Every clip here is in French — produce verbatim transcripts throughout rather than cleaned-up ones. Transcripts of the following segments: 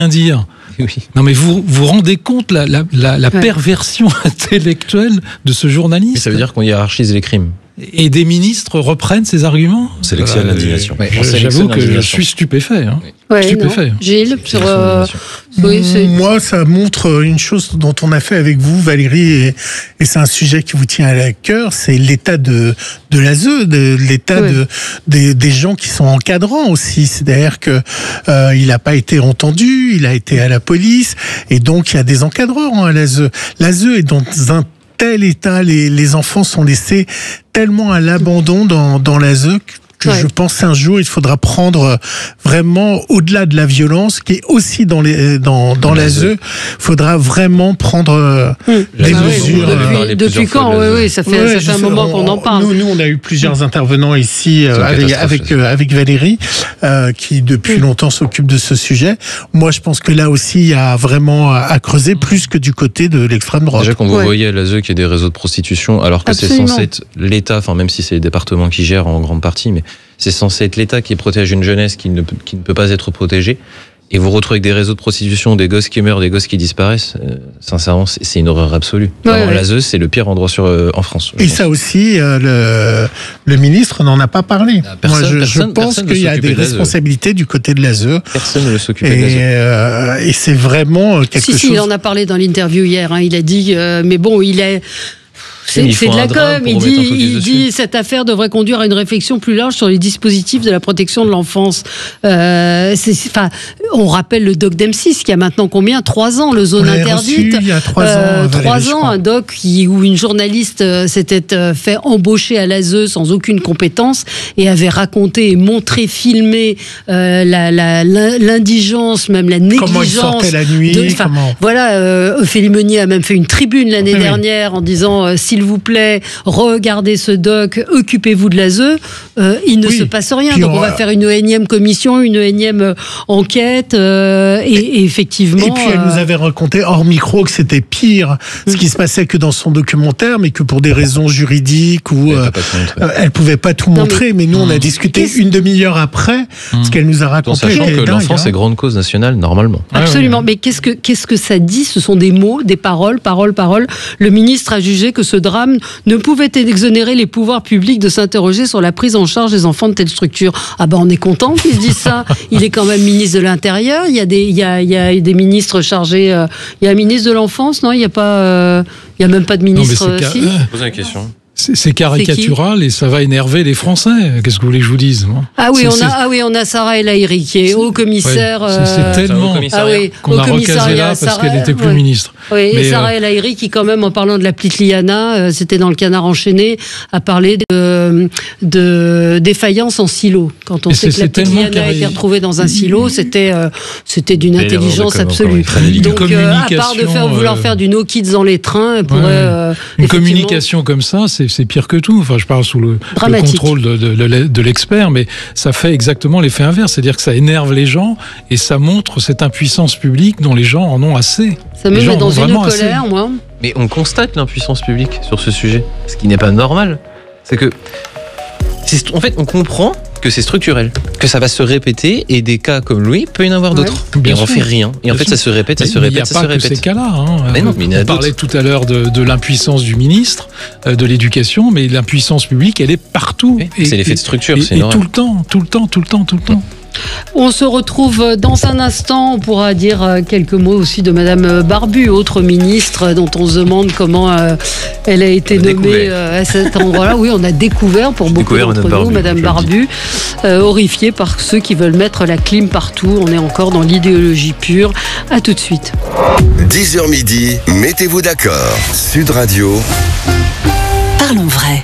rien dire. Oui. Non mais vous vous rendez compte la, la, la, la ouais. perversion intellectuelle de ce journaliste. Mais ça veut dire qu'on hiérarchise les crimes. Et des ministres reprennent ces arguments. On sélectionne Euh, l'indignation. Ouais, on je- sélectionne J'avoue que je l'indignation. suis stupéfait. Hein. Ouais, Stupéfait. non. Gilles, sur, Sélection euh, d'indignation. oui, c'est- Moi, ça montre une chose dont on a fait avec vous, Valérie, et, et c'est un sujet qui vous tient à cœur, c'est l'état de, de l'A S E, de, l'état Oui. de, des, des gens qui sont encadrants aussi. C'est-à-dire que euh, il n'a pas été entendu, il a été à la police, et donc il y a des encadreurs à l'A S E. L'A S E est dans un tel état, les, les enfants sont laissés tellement à l'abandon dans, dans l'A S E que Ouais. je pense un jour il faudra prendre vraiment au-delà de la violence qui est aussi dans les dans dans l'A S E, faudra vraiment prendre euh, Hum. des Bah oui, mesures. on avait depuis, parlé depuis plusieurs fois quand de Oui, la- oui, ça fait, Ouais, ça je fait un sais, moment on- qu'on en parle. Nous, nous, on a eu plusieurs intervenants ici euh, C'est une avec catastrophe, avec, ça. euh, avec Valérie, euh, qui depuis Mm. longtemps s'occupe de ce sujet. Moi, je pense que là aussi, il y a vraiment à, à creuser plus que du côté de l'extrême droite. Déjà, quand vous Ouais. voyez à l'A S E qu'il y a des réseaux de prostitution, alors que Absolument. c'est censé être l'État, enfin même si c'est les départements qui gèrent en grande partie, mais c'est censé être l'État qui protège une jeunesse qui ne, peut- qui ne peut pas être protégée. Et vous retrouvez avec des réseaux de prostitution, des gosses qui meurent, des gosses qui disparaissent. Euh, sincèrement, c'est, c'est une horreur absolue. Ouais, Vraiment, ouais. L'A S E, c'est le pire endroit sur, euh, en France. je Et pense. ça aussi, euh, le, le ministre n'en a pas parlé. Ah, personne- Moi, je, je personne- pense personne ne qu'il y a s'occupait des de l'A S E. responsabilités du côté de l'A S E. Personne ne veut s'occuper de l'A S E. Et, euh, et c'est vraiment quelque Si, si, chose. il en a parlé dans l'interview hier. Hein, il a dit, euh, mais bon, il est. C'est, Il c'est faut de la un drame com. pour Il remettre un dit, focus il dessus. dit cette affaire devrait conduire à une réflexion plus large sur les dispositifs de la protection de l'enfance. Euh, c'est, enfin, on rappelle le doc d'M six qui a maintenant combien Trois ans, le zone On l'avait interdite. reçu il y a trois ans, Euh, Valérie, trois je ans, crois. un doc qui, où une journaliste euh, s'était euh, fait embaucher à l'A S E sans aucune compétence et avait raconté et montré, filmé euh, la, la, la- l'indigence, même la négligence. Comment il sortait la nuit, de- enfin, comment- Voilà, euh, Ophélie Meunier a même fait une tribune l'année Oui, oui. dernière en disant euh, s'il vous plaît, regardez ce doc, occupez-vous de l'A S E. Euh, il ne Oui. se passe rien. Puis Donc on, on va va- faire une énième commission, une énième euh, enquête. euh, et, et effectivement. Et puis elle euh, nous avait raconté hors micro que c'était pire ce qui se passait que dans son documentaire, mais que pour des raisons juridiques ou Elle euh, peut pas te montrer. euh, elle pouvait pas tout Non, montrer. Mais, nous on a discuté Qu'est-ce- une demi-heure après ce qu'elle nous a En raconté. sachant qui est que dingue, l'enfance hein. est grande cause nationale, normalement. Absolument. Ouais, ouais. Mais qu'est-ce que, qu'est-ce que ça dit? Ce sont des mots, des paroles, paroles, paroles. Le ministre a jugé que ce drame ne pouvait exonérer les pouvoirs publics de s'interroger sur la prise en charge des enfants de telle structure. Ah ben, on est content qu'il se dise ça. Il est quand même ministre de l'Intérieur. Il y a des, il y a, il y a des ministres chargés. euh, il y a un ministre de l'Enfance, non? Il n'y a pas, euh, il y a même pas de Non, mais ministre. c'est, euh, ca- si euh, Posez la question. c'est, c'est caricatural et ça va énerver les Français. Qu'est-ce que vous voulez que je vous dise moi Ah oui, C'est- on c'est- a, ah oui, on a Sarah El Haïry qui est haut commissaire. Ouais, c'est, euh, c'est tellement ah oui, qu'on au a recasé commissariat là parce Sarah- qu'elle n'était plus ouais. ministre. Oui, et Mais, Sarah euh, El Haïry qui, quand même, en parlant de la petite Liana, euh, c'était dans le Canard enchaîné, a parlé de, de défaillance en silo. Quand on Et sait c'est- que la c'est petite tellement Liana a cari- été retrouvée dans un silo, c'était euh, c'était d'une Et l'erreur de intelligence com, absolue. encore une fois. Une Donc, euh, à part de faire, communication, vouloir euh, faire du no kids dans les trains, elle pourrait. Ouais. euh, Une effectivement- communication comme ça, c'est, c'est pire que tout. Enfin, je parle sous le, le Dramatique. contrôle de, de- de- de l'expert, mais ça fait exactement l'effet inverse. C'est-à-dire que ça énerve les gens et ça montre cette impuissance publique dont les gens en ont assez. Ça me Les gens met en dans ont une vraiment colère, assez. moi. Mais on constate l'impuissance publique sur ce sujet, ce qui n'est pas normal. C'est que, c'est- en fait, on comprend que c'est structurel, que ça va se répéter et des cas comme lui, peut y en avoir Ouais. d'autres. Bien et on sûr. fait rien. Et en Bien fait, sûr. ça se répète, ça Mais se il n'y répète, a ça pas se que répète. ces cas-là. Hein. Mais non, mais il y en a on parlait d'autres. tout à l'heure de, de l'impuissance du ministre, euh, de l'éducation, mais l'impuissance publique, elle est partout. Oui, Et- c'est l'effet de et- structure, Et, c'est et une horreur. tout le temps, tout le temps, tout le temps, tout le temps. On se retrouve dans un instant. On pourra dire euh, quelques mots aussi de Madame Barbu, autre ministre dont on se demande comment euh, elle a été On a nommée découvert. euh, à cet endroit-là. Oui, on a découvert pour J'ai beaucoup découvert d'entre Madame nous, Barbu, Madame je le Barbu, euh, horrifiée par ceux qui veulent mettre la clim partout. On est encore dans l'idéologie pure. À tout de suite. dix heures midi, mettez-vous d'accord. Sud Radio, Parlons vrai.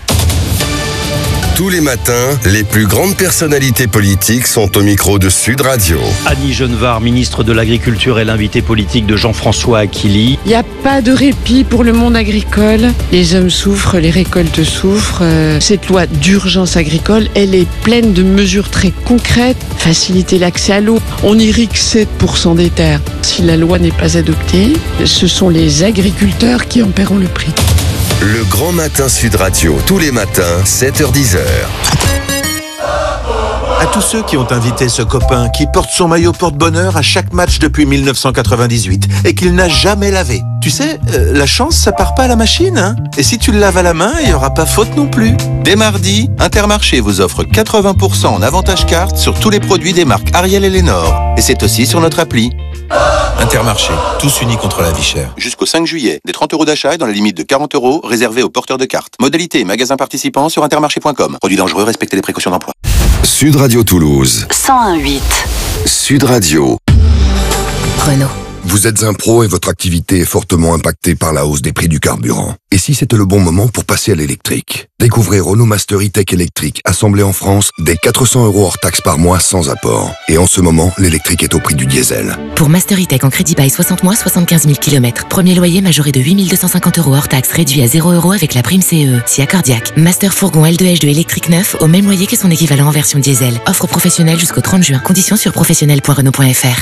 tous les matins, les plus grandes personnalités politiques sont au micro de Sud Radio. Annie Genevard, ministre de l'Agriculture, est l'invité politique de Jean-François Aquili. Il n'y a pas de répit pour le monde agricole. Les hommes souffrent, les récoltes souffrent. Euh, Cette loi d'urgence agricole, elle est pleine de mesures très concrètes. Faciliter l'accès à l'eau. On irrigue sept pour cent des terres. Si la loi n'est pas adoptée, ce sont les agriculteurs qui en paieront le prix. Le grand matin Sud Radio, tous les matins, sept heures dix. À tous ceux qui ont invité ce copain qui porte son maillot porte-bonheur à chaque match depuis mille neuf cent quatre-vingt-dix-huit et qu'il n'a jamais lavé. Tu sais, euh, la chance, ça part pas à la machine, hein. Et si tu le laves à la main, il y aura pas faute non plus. Dès mardi, Intermarché vous offre quatre-vingts pour cent en avantage carte sur tous les produits des marques Ariel et Lénore. Et c'est aussi sur notre appli. Intermarché, tous unis contre la vie chère. Jusqu'au cinq juillet, des trente euros d'achat et dans la limite de quarante euros réservés aux porteurs de cartes. Modalité et magasins participants sur intermarché point com. Produits dangereux, respectez les précautions d'emploi. Sud Radio Toulouse. cent un virgule huit. Sud Radio. Renault. Vous êtes un pro et votre activité est fortement impactée par la hausse des prix du carburant. Et si c'était le bon moment pour passer à l'électrique? Découvrez Renault Master E-Tech électrique, assemblé en France, dès quatre cents euros hors taxe par mois sans apport. Et en ce moment, l'électrique est au prix du diesel. Pour Master E-Tech en crédit bail soixante mois, soixante-quinze mille kilomètres. Premier loyer majoré de huit mille deux cent cinquante euros hors taxe, réduit à zéro euros avec la prime C E E. Si accordiaque. Master Fourgon L deux H deux électrique neuf au même loyer que son équivalent en version diesel. Offre professionnelle jusqu'au trente juin. Conditions sur professionnel point renault point f r.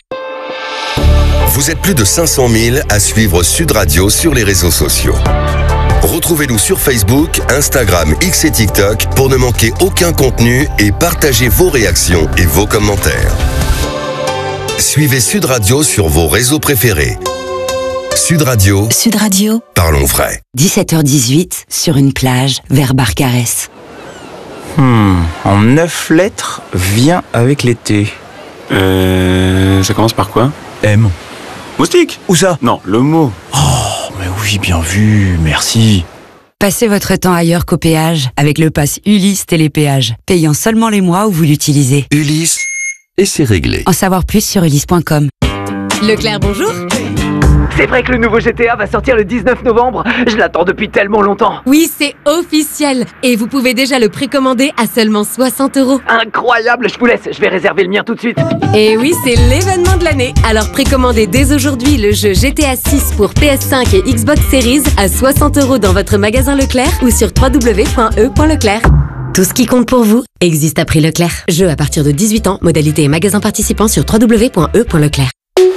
Vous êtes plus de cinq cent mille à suivre Sud Radio sur les réseaux sociaux. Retrouvez-nous sur Facebook, Instagram, X et TikTok pour ne manquer aucun contenu et partagez vos réactions et vos commentaires. Suivez Sud Radio sur vos réseaux préférés. Sud Radio. Sud Radio. Parlons vrai. dix-sept heures dix-huit, sur une plage, vers Barcarès. Hmm, en neuf lettres, vient avec l'été. Euh... Ça commence par quoi? M. Moustique? Où ça? Non, le mot. Oh, mais oui, bien vu, merci. Passez votre temps ailleurs qu'au péage avec le pass Ulysse Télépéage, payant seulement les mois où vous l'utilisez. Ulysse, et c'est réglé. En savoir plus sur ulysse point com. Leclerc, bonjour. C'est vrai que le nouveau G T A va sortir le dix-neuf novembre. Je l'attends depuis tellement longtemps. Oui, c'est officiel. Et vous pouvez déjà le précommander à seulement soixante euros. Incroyable, je vous laisse. Je vais réserver le mien tout de suite. Et oui, c'est l'événement de l'année. Alors précommandez dès aujourd'hui le jeu G T A six pour P S cinq et Xbox Series à soixante euros dans votre magasin Leclerc ou sur w w w point e point leclerc. Tout ce qui compte pour vous existe à prix Leclerc. Jeu à partir de dix-huit ans, modalité et magasin participant sur w w w point e point leclerc.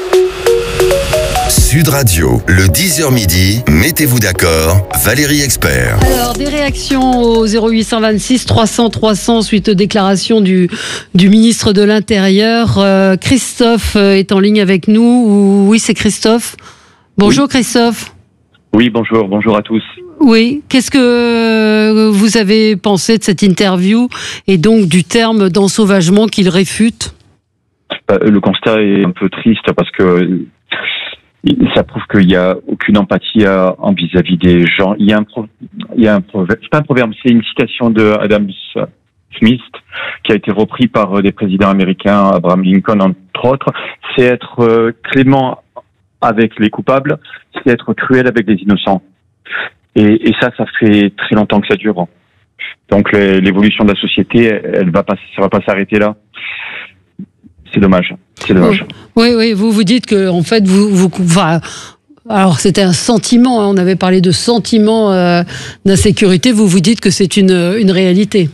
Sud Radio, le dix heures midi, mettez-vous d'accord, Valérie Expert. Alors, des réactions au zéro huit cent vingt-six trois cents trois cents suite aux déclarations du, du ministre de l'Intérieur. Euh, Christophe est en ligne avec nous. Oui, c'est Christophe. Bonjour oui. Christophe. Oui, bonjour, bonjour à tous. Oui, qu'est-ce que vous avez pensé de cette interview et donc du terme d'ensauvagement qu'il réfute? euh, Le constat est un peu triste parce que ça prouve qu'il n'y a aucune empathie à, en vis-à-vis des gens. Il y a un, pro, il y a un proverbe, c'est pas un proverbe, c'est une citation de Adam Smith qui a été repris par des présidents américains, Abraham Lincoln entre autres. C'est être euh, clément avec les coupables, c'est être cruel avec les innocents. Et, et ça, ça fait très longtemps que ça dure. Donc les, l'évolution de la société, elle va pas, ça va pas s'arrêter là. C'est dommage. C'est dommage. Oui, oui, vous vous dites que en fait, vous, vous, enfin, alors c'était un sentiment. Hein, on avait parlé de sentiment euh, d'insécurité. Vous vous dites que c'est une une réalité.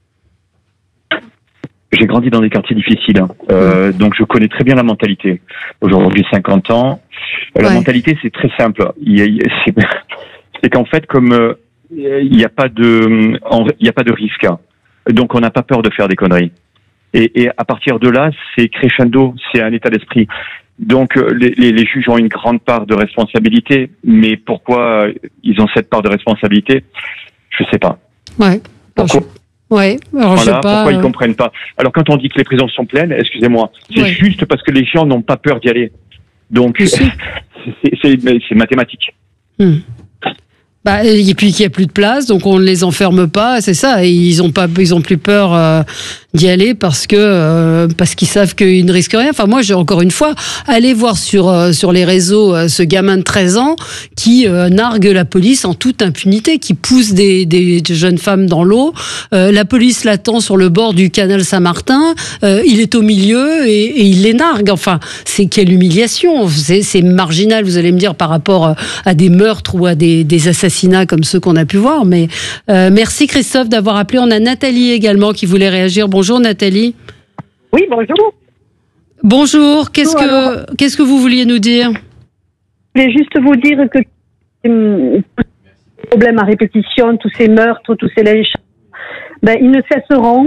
J'ai grandi dans des quartiers difficiles, hein. euh, donc je connais très bien la mentalité. Aujourd'hui, cinquante ans, la ouais. mentalité c'est très simple. Il y a, c'est, c'est qu'en fait, comme euh, il n'y a pas de, il n'y a pas de risque, hein, donc on n'a pas peur de faire des conneries. Et, et à partir de là, c'est crescendo, c'est un état d'esprit. Donc les, les, les juges ont une grande part de responsabilité, mais pourquoi ils ont cette part de responsabilité, je sais pas. Ouais. Pourquoi Ouais. Alors voilà, je sais pas. Pourquoi ils comprennent pas. Alors quand on dit que les prisons sont pleines, excusez-moi, c'est ouais. juste parce que les gens n'ont pas peur d'y aller. Donc c'est, c'est, c'est mathématique. Hmm. Bah, et puis qu'il n'y a plus de place, donc on ne les enferme pas, c'est ça. Et ils ont pas, ils ont plus peur euh, d'y aller parce que euh, parce qu'ils savent qu'ils ne risquent rien. Enfin, moi, j'ai encore une fois allez voir sur euh, sur les réseaux euh, ce gamin de treize ans qui euh, nargue la police en toute impunité, qui pousse des des jeunes femmes dans l'eau. Euh, la police l'attend sur le bord du canal Saint-Martin. Euh, il est au milieu et, et il les nargue. Enfin, c'est quelle humiliation. C'est, c'est marginal, vous allez me dire, par rapport à des meurtres ou à des des assassinats comme ceux qu'on a pu voir, mais euh, merci Christophe d'avoir appelé. On a Nathalie également qui voulait réagir. Bonjour Nathalie. Oui, bonjour. Bonjour, qu'est-ce bonjour, que alors. qu'est-ce que vous vouliez nous dire? Je voulais juste vous dire que euh, problèmes à répétition, tous ces meurtres, tous ces lynchages, ben, ils ne cesseront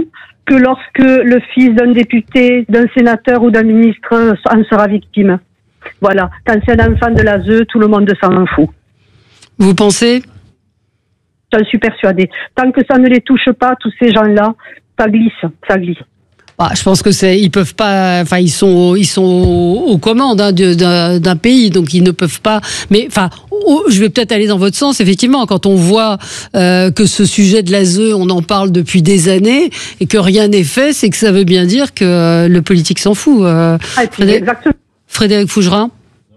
que lorsque le fils d'un député, d'un sénateur ou d'un ministre en sera victime. Voilà. Quand c'est un enfant de l'A S E, tout le monde s'en fout. Vous pensez ? J'en suis persuadée. Tant que ça ne les touche pas, tous ces gens-là, ça glisse, ça glisse. Bah, je pense que c'est, ils peuvent pas, enfin ils sont, ils sont aux commandes hein, de, d'un, d'un pays, donc ils ne peuvent pas. Mais enfin, oh, je vais peut-être aller dans votre sens. Effectivement, quand on voit euh, que ce sujet de l'A S E, on en parle depuis des années et que rien n'est fait, c'est que ça veut bien dire que euh, le politique s'en fout. Euh, ah, puis, Frédéric, exactement. Frédéric Fougerat.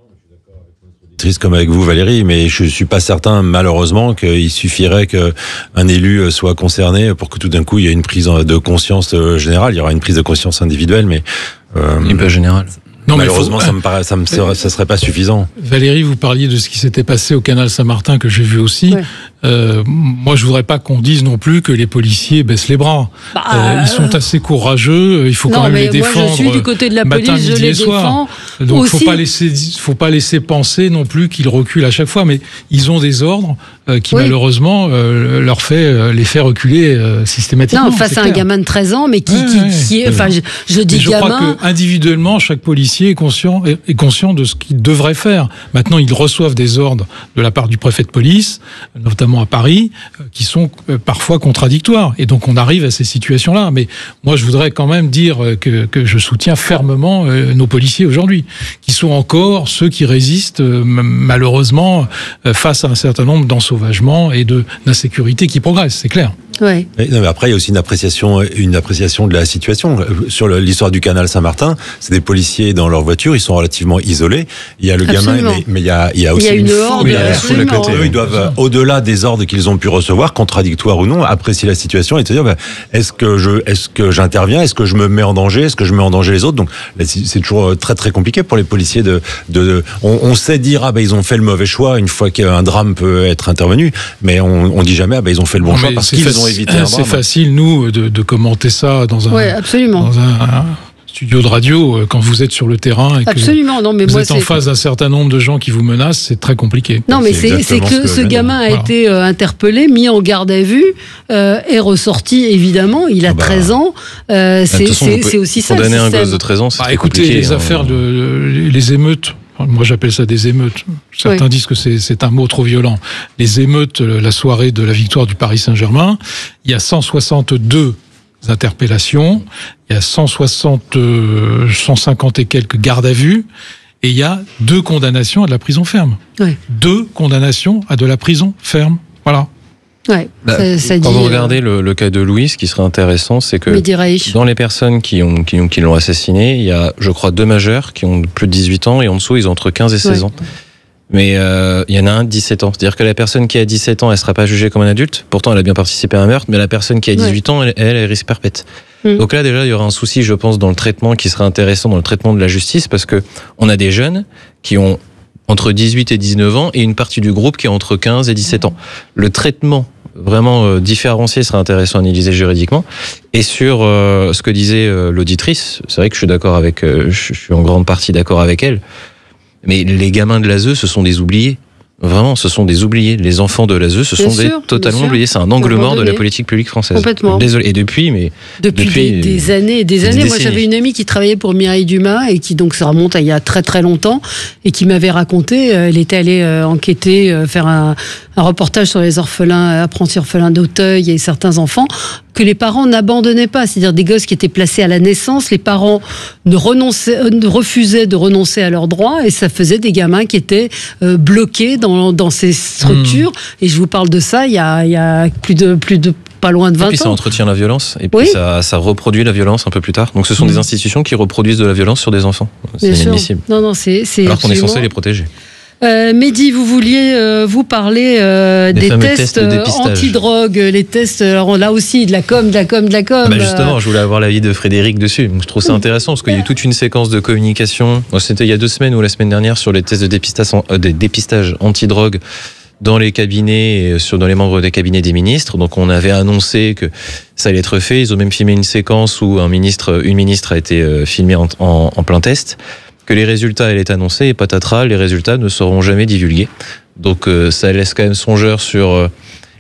Triste comme avec vous Valérie, mais je suis pas certain malheureusement qu'il suffirait qu'un élu soit concerné pour que tout d'un coup il y ait une prise de conscience générale. Il y aura une prise de conscience individuelle, mais euh, et pas générale. Non, malheureusement, faut... ça me paraît, ça me serait, ça serait pas suffisant. Valérie, vous parliez de ce qui s'était passé au canal Saint-Martin que j'ai vu aussi. Ouais. Euh, moi, je voudrais pas qu'on dise non plus que les policiers baissent les bras. Bah, euh, ils sont assez courageux. Il faut non, quand même les défendre. Moi, je suis du côté de la police, matin, je les défends. Donc, aussi. faut pas laisser, faut pas laisser penser non plus qu'ils reculent à chaque fois. Mais ils ont des ordres euh, qui oui. malheureusement euh, leur fait euh, les fait reculer euh, systématiquement. Non, face à un gamin de treize ans, mais qui, ouais, qui, ouais, qui est, enfin, je, je dis je gamin. Je crois que individuellement, chaque policier est conscient est conscient de ce qu'il devrait faire. Maintenant, ils reçoivent des ordres de la part du préfet de police, notamment à Paris, qui sont parfois contradictoires. Et donc, on arrive à ces situations-là. Mais moi, je voudrais quand même dire que, que je soutiens fermement nos policiers aujourd'hui, qui sont encore ceux qui résistent, malheureusement, face à un certain nombre d'ensauvagements et de, d'insécurité qui progressent, c'est clair. Ouais. Mais, non, mais après, il y a aussi une appréciation, une appréciation de la situation. Sur le, l'histoire du canal Saint-Martin, c'est des policiers dans leur voiture, ils sont relativement isolés. Il y a le absolument. gamin, mais, mais il y a, il y a aussi il y a une, une foule. Horde, la côté. Eux, ils doivent, au-delà des ordres qu'ils ont pu recevoir, contradictoires ou non, apprécier la situation et se dire, bah, est-ce que je, est-ce que j'interviens, est-ce que je me mets en danger, est-ce que je mets en danger les autres. Donc, là, c'est toujours très très compliqué pour les policiers de, de, de on, on sait dire, ah ben bah, ils ont fait le mauvais choix une fois qu'un drame peut être intervenu, mais on, on dit jamais, ah ben bah, ils ont fait le bon non, choix parce qu'ils facile, ont évité un drame. C'est facile, nous, de, de commenter ça dans un, ouais, absolument. dans un, un studio de radio quand vous êtes sur le terrain et que absolument. Non, mais vous moi, êtes en face d'un certain nombre de gens qui vous menacent, c'est très compliqué. Non, mais c'est, c'est, c'est que, que ce gamin a voilà. été euh, interpellé, mis en garde à vue, euh, est ressorti évidemment. Il a ah bah, treize ans. Euh, c'est, façon, c'est, peut, c'est aussi ça. Condamner un gosse de treize ans, c'est bah, écoutez, les hein. affaires de les émeutes. Moi, j'appelle ça des émeutes. Certains oui. disent que c'est, c'est un mot trop violent. Les émeutes, la soirée de la victoire du Paris Saint-Germain, il y a cent soixante-deux interpellations, il y a cent soixante, cent cinquante et quelques gardes à vue, et il y a deux condamnations à de la prison ferme. Oui. Deux condamnations à de la prison ferme. Voilà. Ouais, bah, ça, ça quand dit, vous regardez euh... le, le cas de Louis, ce qui serait intéressant, c'est que dans les personnes qui, ont, qui, ont, qui l'ont assassiné, il y a, je crois, deux majeurs qui ont plus de dix-huit ans et en dessous, ils ont entre quinze et seize ouais. ans. Mais euh, il y en a un de dix-sept ans. C'est-à-dire que la personne qui a dix-sept ans, elle ne sera pas jugée comme un adulte. Pourtant, elle a bien participé à un meurtre. Mais la personne qui a dix-huit ouais. ans, elle, elle, elle risque perpète. Mmh. Donc là, déjà, il y aura un souci, je pense, dans le traitement qui serait intéressant dans le traitement de la justice, parce que on a des jeunes qui ont entre dix-huit et dix-neuf ans et une partie du groupe qui a entre quinze et dix-sept ans. Le traitement vraiment euh, différencié serait intéressant à analyser juridiquement. Et sur euh, ce que disait euh, l'auditrice, c'est vrai que je suis d'accord avec, euh, je suis en grande partie d'accord avec elle. Mais les gamins de l'A S E, ce sont des oubliés. Vraiment, ce sont des oubliés. Les enfants de l'A S E, ce bien sont sûr, des totalement oubliés. C'est un angle mort de la politique publique française. Complètement. Désolé. Et depuis, mais depuis, depuis des, des années et des années. Des moi, j'avais une amie qui travaillait pour Mireille Dumas et qui donc ça remonte à il y a très très longtemps et qui m'avait raconté. Elle était allée euh, enquêter, euh, faire un, un reportage sur les orphelins, apprentis orphelins d'Auteuil et certains enfants que les parents n'abandonnaient pas, c'est-à-dire des gosses qui étaient placés à la naissance, les parents ne renonçaient, ne refusaient de renoncer à leurs droits et ça faisait des gamins qui étaient euh, bloqués dans, dans ces structures. Mmh. Et je vous parle de ça il y a, il y a plus de plus de pas loin de vingt ans. Et puis ça entretient la violence et puis oui. ça, ça reproduit la violence un peu plus tard. Donc ce sont mmh. des institutions qui reproduisent de la violence sur des enfants. C'est Bien inadmissible. Sûr. Non, non, c'est, c'est alors absolument... qu'on est censé les protéger. Euh, Mehdi, vous vouliez euh, vous parler euh, des tests, tests de anti-drogue, les tests, alors là aussi de la com, de la com, de la com. Bah justement, je voulais avoir l'avis de Frédéric dessus. Donc, je trouve ça intéressant parce qu'il y a eu toute une séquence de communication. C'était il y a deux semaines ou la semaine dernière sur les tests de dépistage, euh, de dépistage anti-drogue dans les cabinets, et sur, dans les membres des cabinets des ministres. Donc on avait annoncé que ça allait être fait. Ils ont même filmé une séquence où un ministre, une ministre a été euh, filmée en, en, en plein test. Que les résultats allaient être annoncés et patatras, les résultats ne seront jamais divulgués. Donc euh, ça laisse quand même songeur sur euh,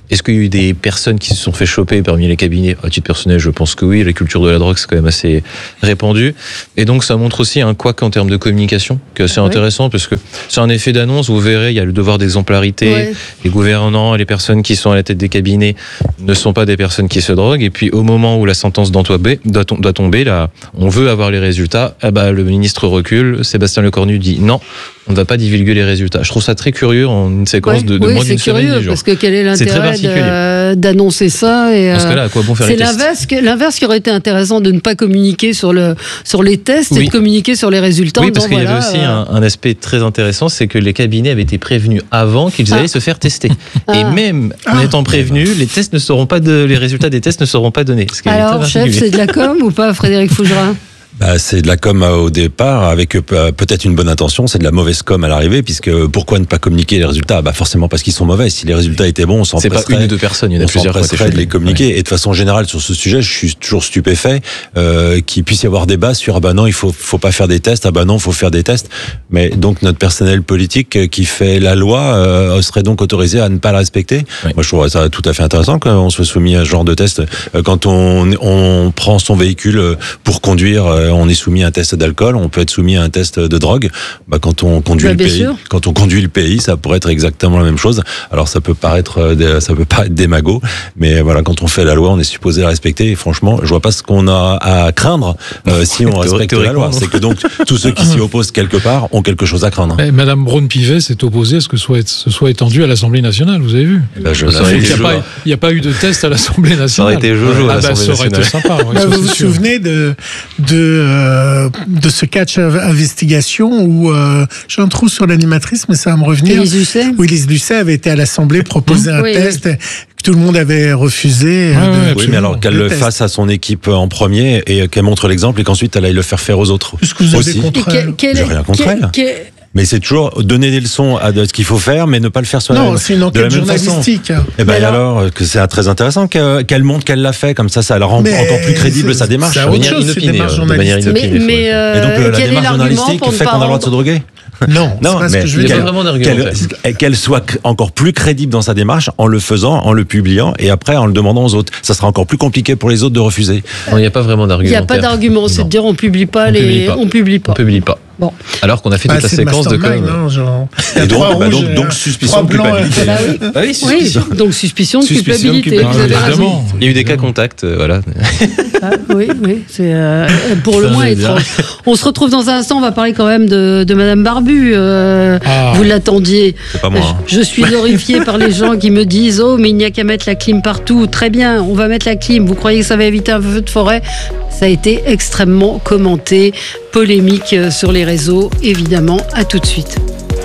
Est-ce qu'il y a eu des personnes qui se sont fait choper parmi les cabinets? À titre personnel, je pense que oui. La culture de la drogue, c'est quand même assez répandu. Et donc, ça montre aussi un couac en termes de communication, qui est assez oui. intéressant, parce que c'est un effet d'annonce. Vous verrez, il y a le devoir d'exemplarité. Oui. Les gouvernants et les personnes qui sont à la tête des cabinets ne sont pas des personnes qui se droguent. Et puis, au moment où la sentence doit tomber, doit tomber là, on veut avoir les résultats. Eh ben, le ministre recule. Sébastien Lecornu dit non, on ne va pas divulguer les résultats. Je trouve ça très curieux en une séquence ouais. de, de oui, moins d'une semaine, dix jours. Parce que quel est l'intérêt de, d'annoncer ça et Parce que là, à quoi bon faire c'est les l'inverse, que, l'inverse qui aurait été intéressant de ne pas communiquer sur, le, sur les tests oui. et de communiquer sur les résultats. Oui, parce qu'il voilà, y avait aussi euh... un, un aspect très intéressant, c'est que les cabinets avaient été prévenus avant qu'ils allaient ah. se faire tester. Ah. Et même en ah. étant prévenus, les tests ne seront pas de, les résultats des tests ne seront pas donnés. Ce qui Alors, chef, c'est de la com ou pas, Frédéric Fougerat? Bah, c'est de la com au départ, avec euh, peut-être une bonne intention, c'est de la mauvaise com à l'arrivée, puisque pourquoi ne pas communiquer les résultats? Bah, forcément parce qu'ils sont mauvais. Si les résultats étaient bons, on s'en presserait. C'est pas une ou deux personnes, il y en a plusieurs. On s'empresserait de les communiquer. Ouais. Et de façon générale, sur ce sujet, je suis toujours stupéfait euh, qu'il puisse y avoir débat sur ah bah non, il faut faut pas faire des tests, ah bah non, il faut faire des tests. Mais donc notre personnel politique qui fait la loi euh, serait donc autorisé à ne pas la respecter. Ouais. Moi, je trouve ça tout à fait intéressant qu'on soit soumis à ce genre de test. Quand on on prend son véhicule pour conduire, on est soumis à un test d'alcool, on peut être soumis à un test de drogue. Bah, quand on conduit bah, le pays, sûr. quand on conduit le pays, ça pourrait être exactement la même chose. Alors ça peut paraître, ça peut paraître démago, mais voilà, quand on fait la loi, on est supposé la respecter. Et franchement, je vois pas ce qu'on a à craindre euh, si on respecte la loi. C'est que donc tous ceux qui s'y opposent quelque part ont quelque chose à craindre. Mais Madame Braun-Pivet s'est opposée à ce que soit, ce soit étendu à l'Assemblée nationale. Vous avez vu bah, je Il n'y a, a pas eu de test à l'Assemblée nationale. Ça aurait été Jojo à ah, l'Assemblée bah, ça aurait nationale. été sympa. Oui, bah, vous vous souvenez de de euh, de ce catch investigation où euh, j'ai un trou sur l'animatrice, mais ça va me revenir. Élise Lucet. Où Élise Lucet avait été à l'Assemblée proposer un oui, test. Oui. Que tout le monde avait refusé. Ah, de, oui, mais alors qu'elle le test. fasse à son équipe en premier et qu'elle montre l'exemple et qu'ensuite elle aille le faire faire aux autres. Qu'est-ce que vous avez aussi. contre elle? J'ai rien contre quel, elle. Quel, Mais c'est toujours donner des leçons à ce qu'il faut faire, mais ne pas le faire soi-même. Non, c'est une enquête journalistique. Et ben alors, alors que c'est très intéressant qu'elle montre qu'elle l'a fait, comme ça, ça la rend mais encore plus crédible sa démarche. C'est autre chose, c'est une démarche journalistique. Mais, mais euh, et donc la démarche journalistique fait qu'on a le droit de se droguer. Non, non, mais ce que je veux dire. Qu'elle qu'elle soit encore plus crédible dans sa démarche en le faisant, en le publiant et après en le demandant aux autres. Ça sera encore plus compliqué pour les autres de refuser. Non, il n'y a pas vraiment d'argument. Il n'y a pas d'argument, c'est de dire on publie pas on les, publie pas. on publie pas. On publie pas. Bon. Alors qu'on a fait bah, toute la séquence de com. Hein, genre... Et donc, bah, donc, donc suspicion de culpabilité. Bah oui. Bah oui, suspicion. Oui, donc suspicion de suspicion culpabilité. De culpabilité. Vous avez raison. Il y a eu des cas contacts, euh, voilà. Ah, oui, oui, c'est euh, pour le moins étrange. On se retrouve dans un instant, on va parler quand même de, de Madame Barbu. Euh, ah. Vous l'attendiez. C'est pas moi. Hein. Je, je suis horrifiée par les gens qui me disent oh mais il n'y a qu'à mettre la clim partout. Très bien, on va mettre la clim. Vous croyez que ça va éviter un feu de forêt? Ça a été extrêmement commenté, polémique sur les réseaux, évidemment. À tout de suite.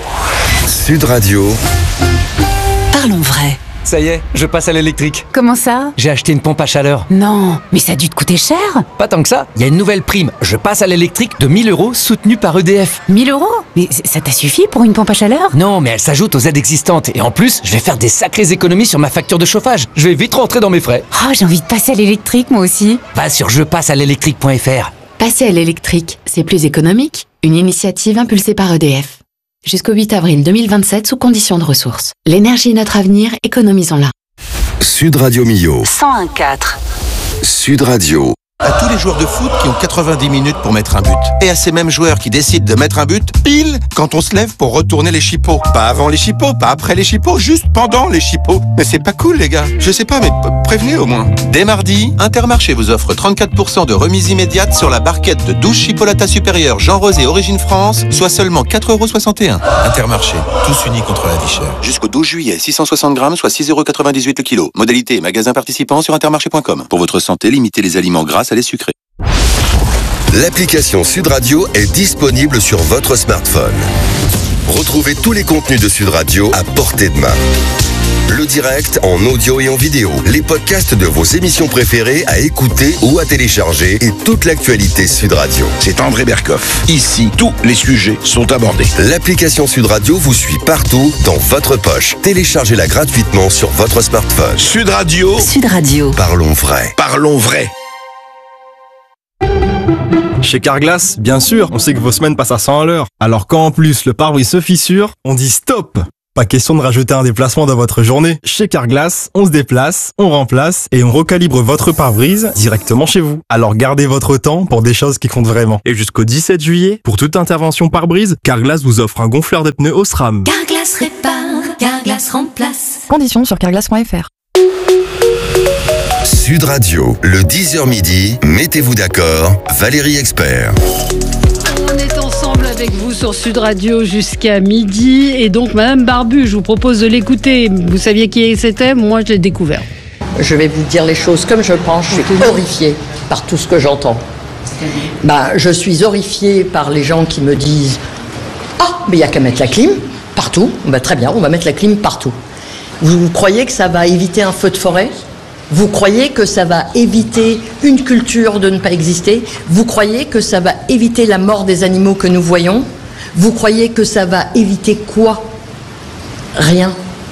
Sud Radio. Parlons vrai. Ça y est, je passe à l'électrique. Comment ça? J'ai acheté une pompe à chaleur. Non, mais ça a dû te coûter cher. Pas tant que ça, il y a une nouvelle prime. Je passe à l'électrique de mille euros soutenue par E D F. mille euros? Mais ça t'a suffi pour une pompe à chaleur? Non, mais elle s'ajoute aux aides existantes. Et en plus, je vais faire des sacrées économies sur ma facture de chauffage. Je vais vite rentrer dans mes frais. Oh, j'ai envie de passer à l'électrique moi aussi. Va sur je passe à l'électrique point F R. Passer à l'électrique, c'est plus économique. Une initiative impulsée par E D F. Jusqu'au huit avril deux mille vingt-sept sous conditions de ressources. L'énergie est notre avenir, économisons-la. Sud Radio Millau. cent un virgule quatre. Sud Radio. À tous les joueurs de foot qui ont quatre-vingt-dix minutes pour mettre un but. Et à ces mêmes joueurs qui décident de mettre un but pile quand on se lève pour retourner les chipots. Pas avant les chipots, pas après les chipots, juste pendant les chipots. Mais c'est pas cool les gars. Je sais pas, mais prévenez au moins. Dès mardi, Intermarché vous offre trente-quatre pour cent de remise immédiate sur la barquette de douze chipolata supérieure Jean Rosé Origine France, soit seulement quatre euros soixante et un. Intermarché, tous unis contre la vie chère. Jusqu'au douze juillet, six cent soixante grammes, soit six euros quatre-vingt-dix-huit le kilo. Modalité et magasin participant sur intermarché point com. Pour votre santé, limitez les aliments gras à les sucrés. L'application Sud Radio est disponible sur votre smartphone. Retrouvez tous les contenus de Sud Radio à portée de main. Le direct en audio et en vidéo, les podcasts de vos émissions préférées à écouter ou à télécharger et toute l'actualité Sud Radio. C'est André Berkoff. Ici, tous les sujets sont abordés. L'application Sud Radio vous suit partout dans votre poche. Téléchargez-la gratuitement sur votre smartphone. Sud Radio. Sud Radio. Parlons vrai. Parlons vrai. Chez Carglass, bien sûr, on sait que vos semaines passent à cent à l'heure. Alors quand en plus le pare-brise se fissure, on dit stop! Pas question de rajouter un déplacement dans votre journée. Chez Carglass, on se déplace, on remplace et on recalibre votre pare-brise directement chez vous. Alors gardez votre temps pour des choses qui comptent vraiment. Et jusqu'au dix-sept juillet, pour toute intervention pare-brise, Carglass vous offre un gonfleur de pneus Osram. Carglass répare, Carglass remplace. Conditions sur carglass point f r. Sud Radio, le dix heures midi, mettez-vous d'accord, Valérie Expert. On est ensemble avec vous sur Sud Radio jusqu'à midi. Et donc, Madame Barbu, je vous propose de l'écouter. Vous saviez qui c'était? Moi, je l'ai découvert. Je vais vous dire les choses comme je pense. Je suis horrifiée par tout ce que j'entends. Bah, je suis horrifiée par les gens qui me disent « Ah, mais il n'y a qu'à mettre la clim partout. » Bah, très bien, on va mettre la clim partout. Vous, vous croyez que ça va éviter un feu de forêt? Vous croyez que ça va éviter une culture de ne pas exister? Vous croyez que ça va éviter la mort des animaux que nous voyons? Vous croyez que ça va éviter quoi? Rien.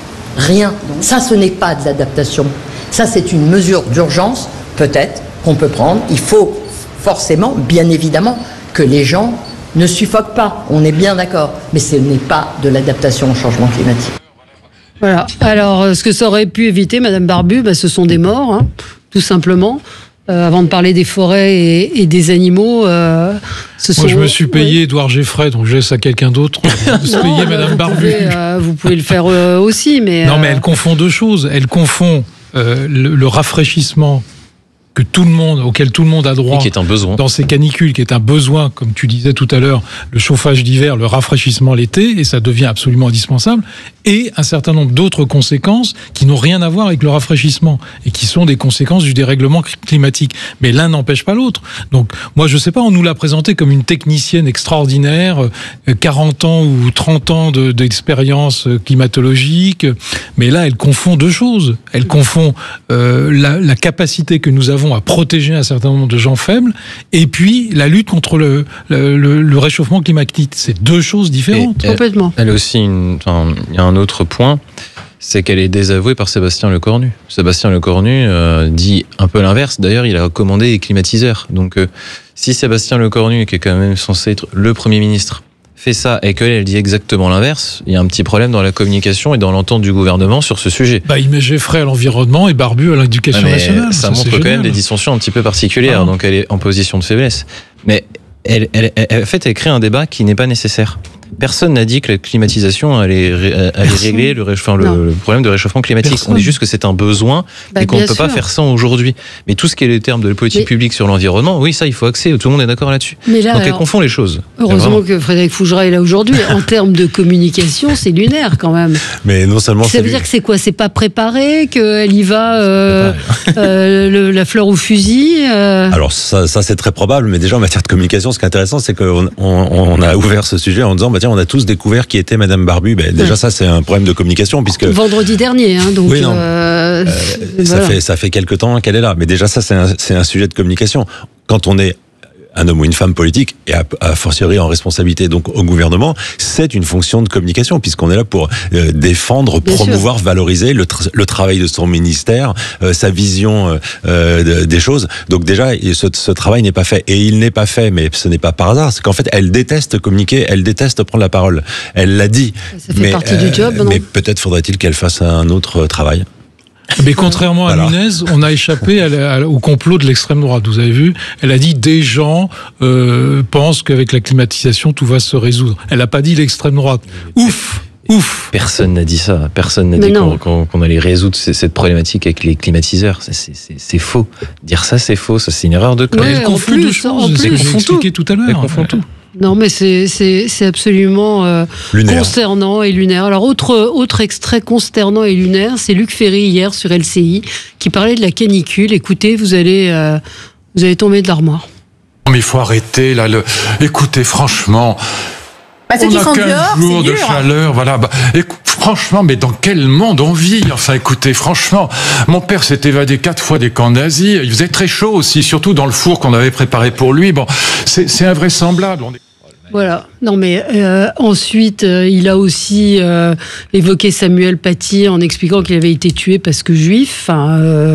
Rien. Ça, ce n'est pas de l'adaptation. Ça, c'est une mesure d'urgence, peut-être, qu'on peut prendre. Il faut forcément, bien évidemment, que les gens ne suffoquent pas. On est bien d'accord. Mais ce n'est pas de l'adaptation au changement climatique. Voilà. Alors, ce que ça aurait pu éviter, Madame Barbu, bah, ce sont des morts, hein, tout simplement. Euh, avant de parler des forêts et, et des animaux, euh, ce Moi, sont... je me suis payé Édouard Geffray, donc je laisse à quelqu'un d'autre de se Non, payer bah, Madame vous Barbu. Pouvez, euh, vous pouvez le faire euh, aussi, mais... Non, euh, mais elle confond deux choses. Elle confond euh, le, le rafraîchissement que tout le monde, auquel tout le monde a droit, et qui est un besoin dans ces canicules, qui est un besoin, comme tu disais tout à l'heure, le chauffage d'hiver, le rafraîchissement l'été, et ça devient absolument indispensable, et un certain nombre d'autres conséquences qui n'ont rien à voir avec le rafraîchissement, et qui sont des conséquences du dérèglement climatique. Mais l'un n'empêche pas l'autre. Donc, moi, je sais pas, on nous l'a présenté comme une technicienne extraordinaire, quarante ans ou trente ans de, d'expérience climatologique, mais là, elle confond deux choses. Elle confond euh, la, la capacité que nous avons à protéger un certain nombre de gens faibles, et puis la lutte contre le, le, le, le réchauffement climatique. C'est deux choses différentes. Et Complètement. Elle, elle aussi, une, enfin, il y a un autre point, c'est qu'elle est désavouée par Sébastien Lecornu. Sébastien Lecornu euh, dit un peu l'inverse. D'ailleurs, il a recommandé les climatiseurs. Donc, euh, si Sébastien Lecornu, qui est quand même censé être le Premier ministre, fait ça et qu'elle elle dit exactement l'inverse, il y a un petit problème dans la communication et dans l'entente du gouvernement sur ce sujet. Bah, il met Geffray à l'environnement et Barbu à l'éducation ouais, nationale. Ça, ça montre quand génial. même des dissensions un petit peu particulières, ah. donc elle est en position de faiblesse. Mais elle, elle, elle, en fait, elle crée un débat qui n'est pas nécessaire. Personne n'a dit que la climatisation allait, allait régler le, enfin, le, le problème de réchauffement climatique. Personne. On dit juste que c'est un besoin bah, et qu'on ne peut sûr. pas faire ça aujourd'hui. Mais tout ce qui est les termes de la politique mais... publique sur l'environnement, oui, ça, il faut axer. Tout le monde est d'accord là-dessus. Mais là, donc, alors, elle confond les choses. Heureusement que Frédéric Fougera est là aujourd'hui. En termes de communication, c'est lunaire quand même. Mais non seulement ça veut dire que c'est quoi? C'est pas préparé, qu'elle y va euh, euh, le, la fleur au fusil euh... Alors, ça, ça, c'est très probable. Mais déjà, en matière de communication, ce qui est intéressant, c'est qu'on on, on a ouvert ce sujet en disant, bah, tiens, on a tous découvert qui était Madame Barbu. Ben, déjà, ouais. ça, c'est un problème de communication, puisque vendredi dernier, hein, donc. Oui, non. Euh, euh, ça fait ça fait quelque temps qu'elle est là. Mais déjà, ça, c'est un, c'est un sujet de communication. Quand on est un homme ou une femme politique, et à, à fortiori en responsabilité donc au gouvernement, c'est une fonction de communication, puisqu'on est là pour euh, défendre, Bien promouvoir, sûr. valoriser le, tra- le travail de son ministère, euh, sa vision euh, de, des choses. Donc déjà, ce, ce travail n'est pas fait. Et il n'est pas fait, mais ce n'est pas par hasard, c'est qu'en fait, elle déteste communiquer, elle déteste prendre la parole. Elle l'a dit. Ça fait mais, partie euh, du job, non? Mais peut-être faudrait-il qu'elle fasse un autre travail. Mais contrairement à voilà. Nunez, on a échappé à la, à, au complot de l'extrême droite. Vous avez vu, elle a dit des gens euh, pensent qu'avec la climatisation tout va se résoudre. Elle n'a pas dit l'extrême droite. Ouf, ouf. Personne n'a dit ça. Personne n'a Mais dit qu'on, qu'on, qu'on allait résoudre cette problématique avec les climatiseurs. C'est, c'est, c'est, c'est faux. Dire ça, c'est faux. Ça, c'est une erreur de com. Ouais, elle confond deux choses. C'est qu'on expliqué tout à l'heure. Elle confond tout. Non, mais c'est, c'est, c'est absolument euh, consternant et lunaire. Alors, autre, autre extrait consternant et lunaire, c'est Luc Ferry hier sur L C I qui parlait de la canicule. Écoutez, vous allez, euh, vous allez tomber de l'armoire. Mais il faut arrêter, là. Le... Écoutez, franchement... Bah, ceux on qui a sont quinze dehors, jours c'est de dur. chaleur, voilà. Bah, écoute, franchement, mais dans quel monde on vit? Enfin, écoutez, franchement, mon père s'est évadé quatre fois des camps nazis. Il faisait très chaud aussi, surtout dans le four qu'on avait préparé pour lui. Bon, c'est, c'est invraisemblable. On est... Voilà. Non, mais euh, ensuite, euh, il a aussi euh, évoqué Samuel Paty en expliquant qu'il avait été tué parce que juif. Enfin, euh,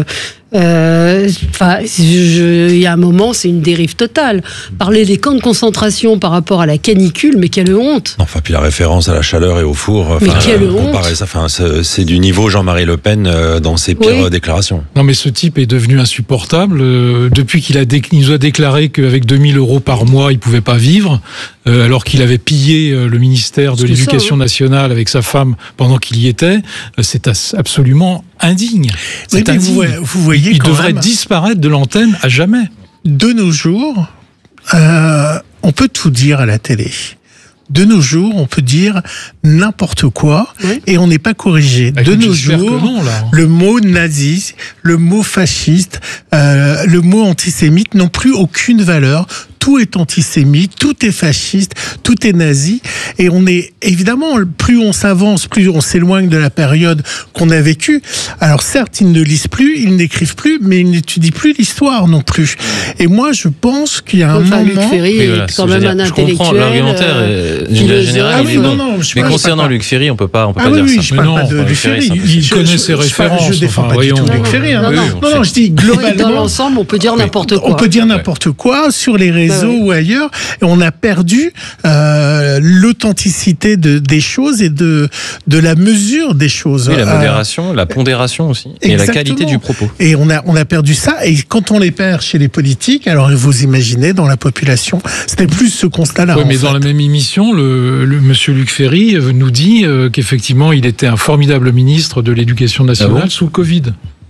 Euh, enfin, il y a un moment, c'est une dérive totale. Parler des camps de concentration par rapport à la canicule, mais quelle honte! Enfin, puis la référence à la chaleur et au four. Enfin, mais quelle euh, honte! Ça, enfin, c'est, c'est du niveau Jean-Marie Le Pen euh, dans ses pires oui. déclarations. Non, mais ce type est devenu insupportable euh, depuis qu'il a dé- il nous a déclaré qu'avec deux mille euros par mois, il pouvait pas vivre, euh, alors qu'il avait pillé euh, le ministère de c'est l'Éducation ça, hein. nationale avec sa femme pendant qu'il y était. Euh, c'est as- absolument indigne. C'est oui, indigne. Vous, vous voyez il quand devrait même, disparaître de l'antenne à jamais. De nos jours, euh, on peut tout dire à la télé. De nos jours, on peut dire n'importe quoi oui. et on n'est pas corrigé. Bah, de nos jours, non, le mot nazi, le mot fasciste, euh, le mot antisémite n'ont plus aucune valeur. Tout est antisémite, tout est fasciste, tout est nazi. Et on est, évidemment, plus on s'avance, plus on s'éloigne de la période qu'on a vécue. Alors certes, ils ne lisent plus, ils n'écrivent plus, mais ils n'étudient plus l'histoire non plus. Et moi, je pense qu'il y a un enfin, moment... Luc Ferry est voilà, quand même un intellectuel. Je comprends l'argumentaire euh, d'une générale. Ah oui, non, non, je mais concernant pas... Luc Ferry, on peut pas, on peut ah pas oui, dire oui, ça. je parle pas de Luc Ferry. Il je, connaît je, ses je, références. Je défends enfin, pas voyons. du tout Luc Ferry. Hein. Non, non, non, non, non, je dis globalement... Dans l'ensemble, on peut dire n'importe quoi. On peut dire n'importe quoi sur les réseaux bah, oui. ou ailleurs. Et on a perdu euh, l'authenticité de, des choses et de, de la mesure des choses. Oui, la modération, euh, la pondération aussi. Exactement. Et la qualité du propos. Et on a, on a perdu ça. Et quand on les perd chez les politiques, alors vous imaginez, dans la population, c'était plus ce constat-là. Oui, mais fait. dans la même émission, le, le monsieur Luc Ferry nous dit euh, qu'effectivement, il était un formidable ministre de l'Éducation nationale ah bon sous le Covid.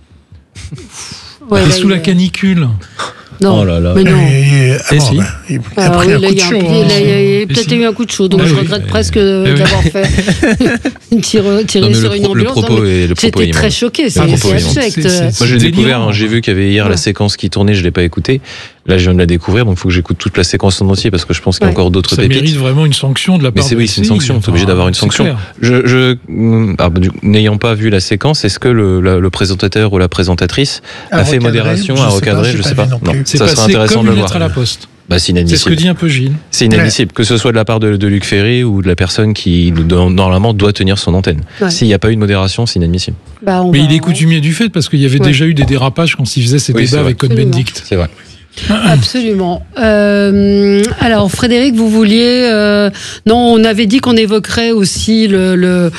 Ouais, et sous la canicule. Non, oh là là. mais non. Et, et, et si. bah, il a ah, pris oui, un là, coup de chaud. Il hein. a, a peut-être si. eu un coup de chaud, donc ah, je oui. regrette et, presque et, d'avoir oui. fait tirer, tirer sur une ambulance. Le propos est, le propos J'étais très choqué, c'est abject. Moi, j'ai découvert, hein, j'ai vu qu'il y avait hier ouais. la séquence qui tournait, je l'ai pas écoutée. Là, je viens de la découvrir, donc il faut que j'écoute toute la séquence en entier parce que je pense qu'il y a ouais. encore d'autres ça pépites. Ça mérite vraiment une sanction de la part. Mais c'est oui, c'est une sanction. T'es obligé d'avoir une sanction. Je, je, ah, n'ayant pas vu la séquence, est-ce que le, le, le présentateur ou la présentatrice a fait modération, a recadré, je sais pas. Non, ça serait intéressant de le voir. À la poste. Bah, c'est inadmissible. C'est ce que dit un peu Gilles. C'est inadmissible, ouais. que ce soit de la part de, de Luc Ferry ou de la personne qui, normalement, doit tenir son antenne. Ouais. S'il n'y a pas eu de modération, c'est inadmissible. Bah, Mais va... il est coutumier du fait, parce qu'il y avait ouais. déjà eu des dérapages quand il faisait ses oui, débats avec Cohn-Bendit. C'est vrai. Absolument. Euh, alors, Frédéric, vous vouliez... Euh, non, on avait dit qu'on évoquerait aussi le... le,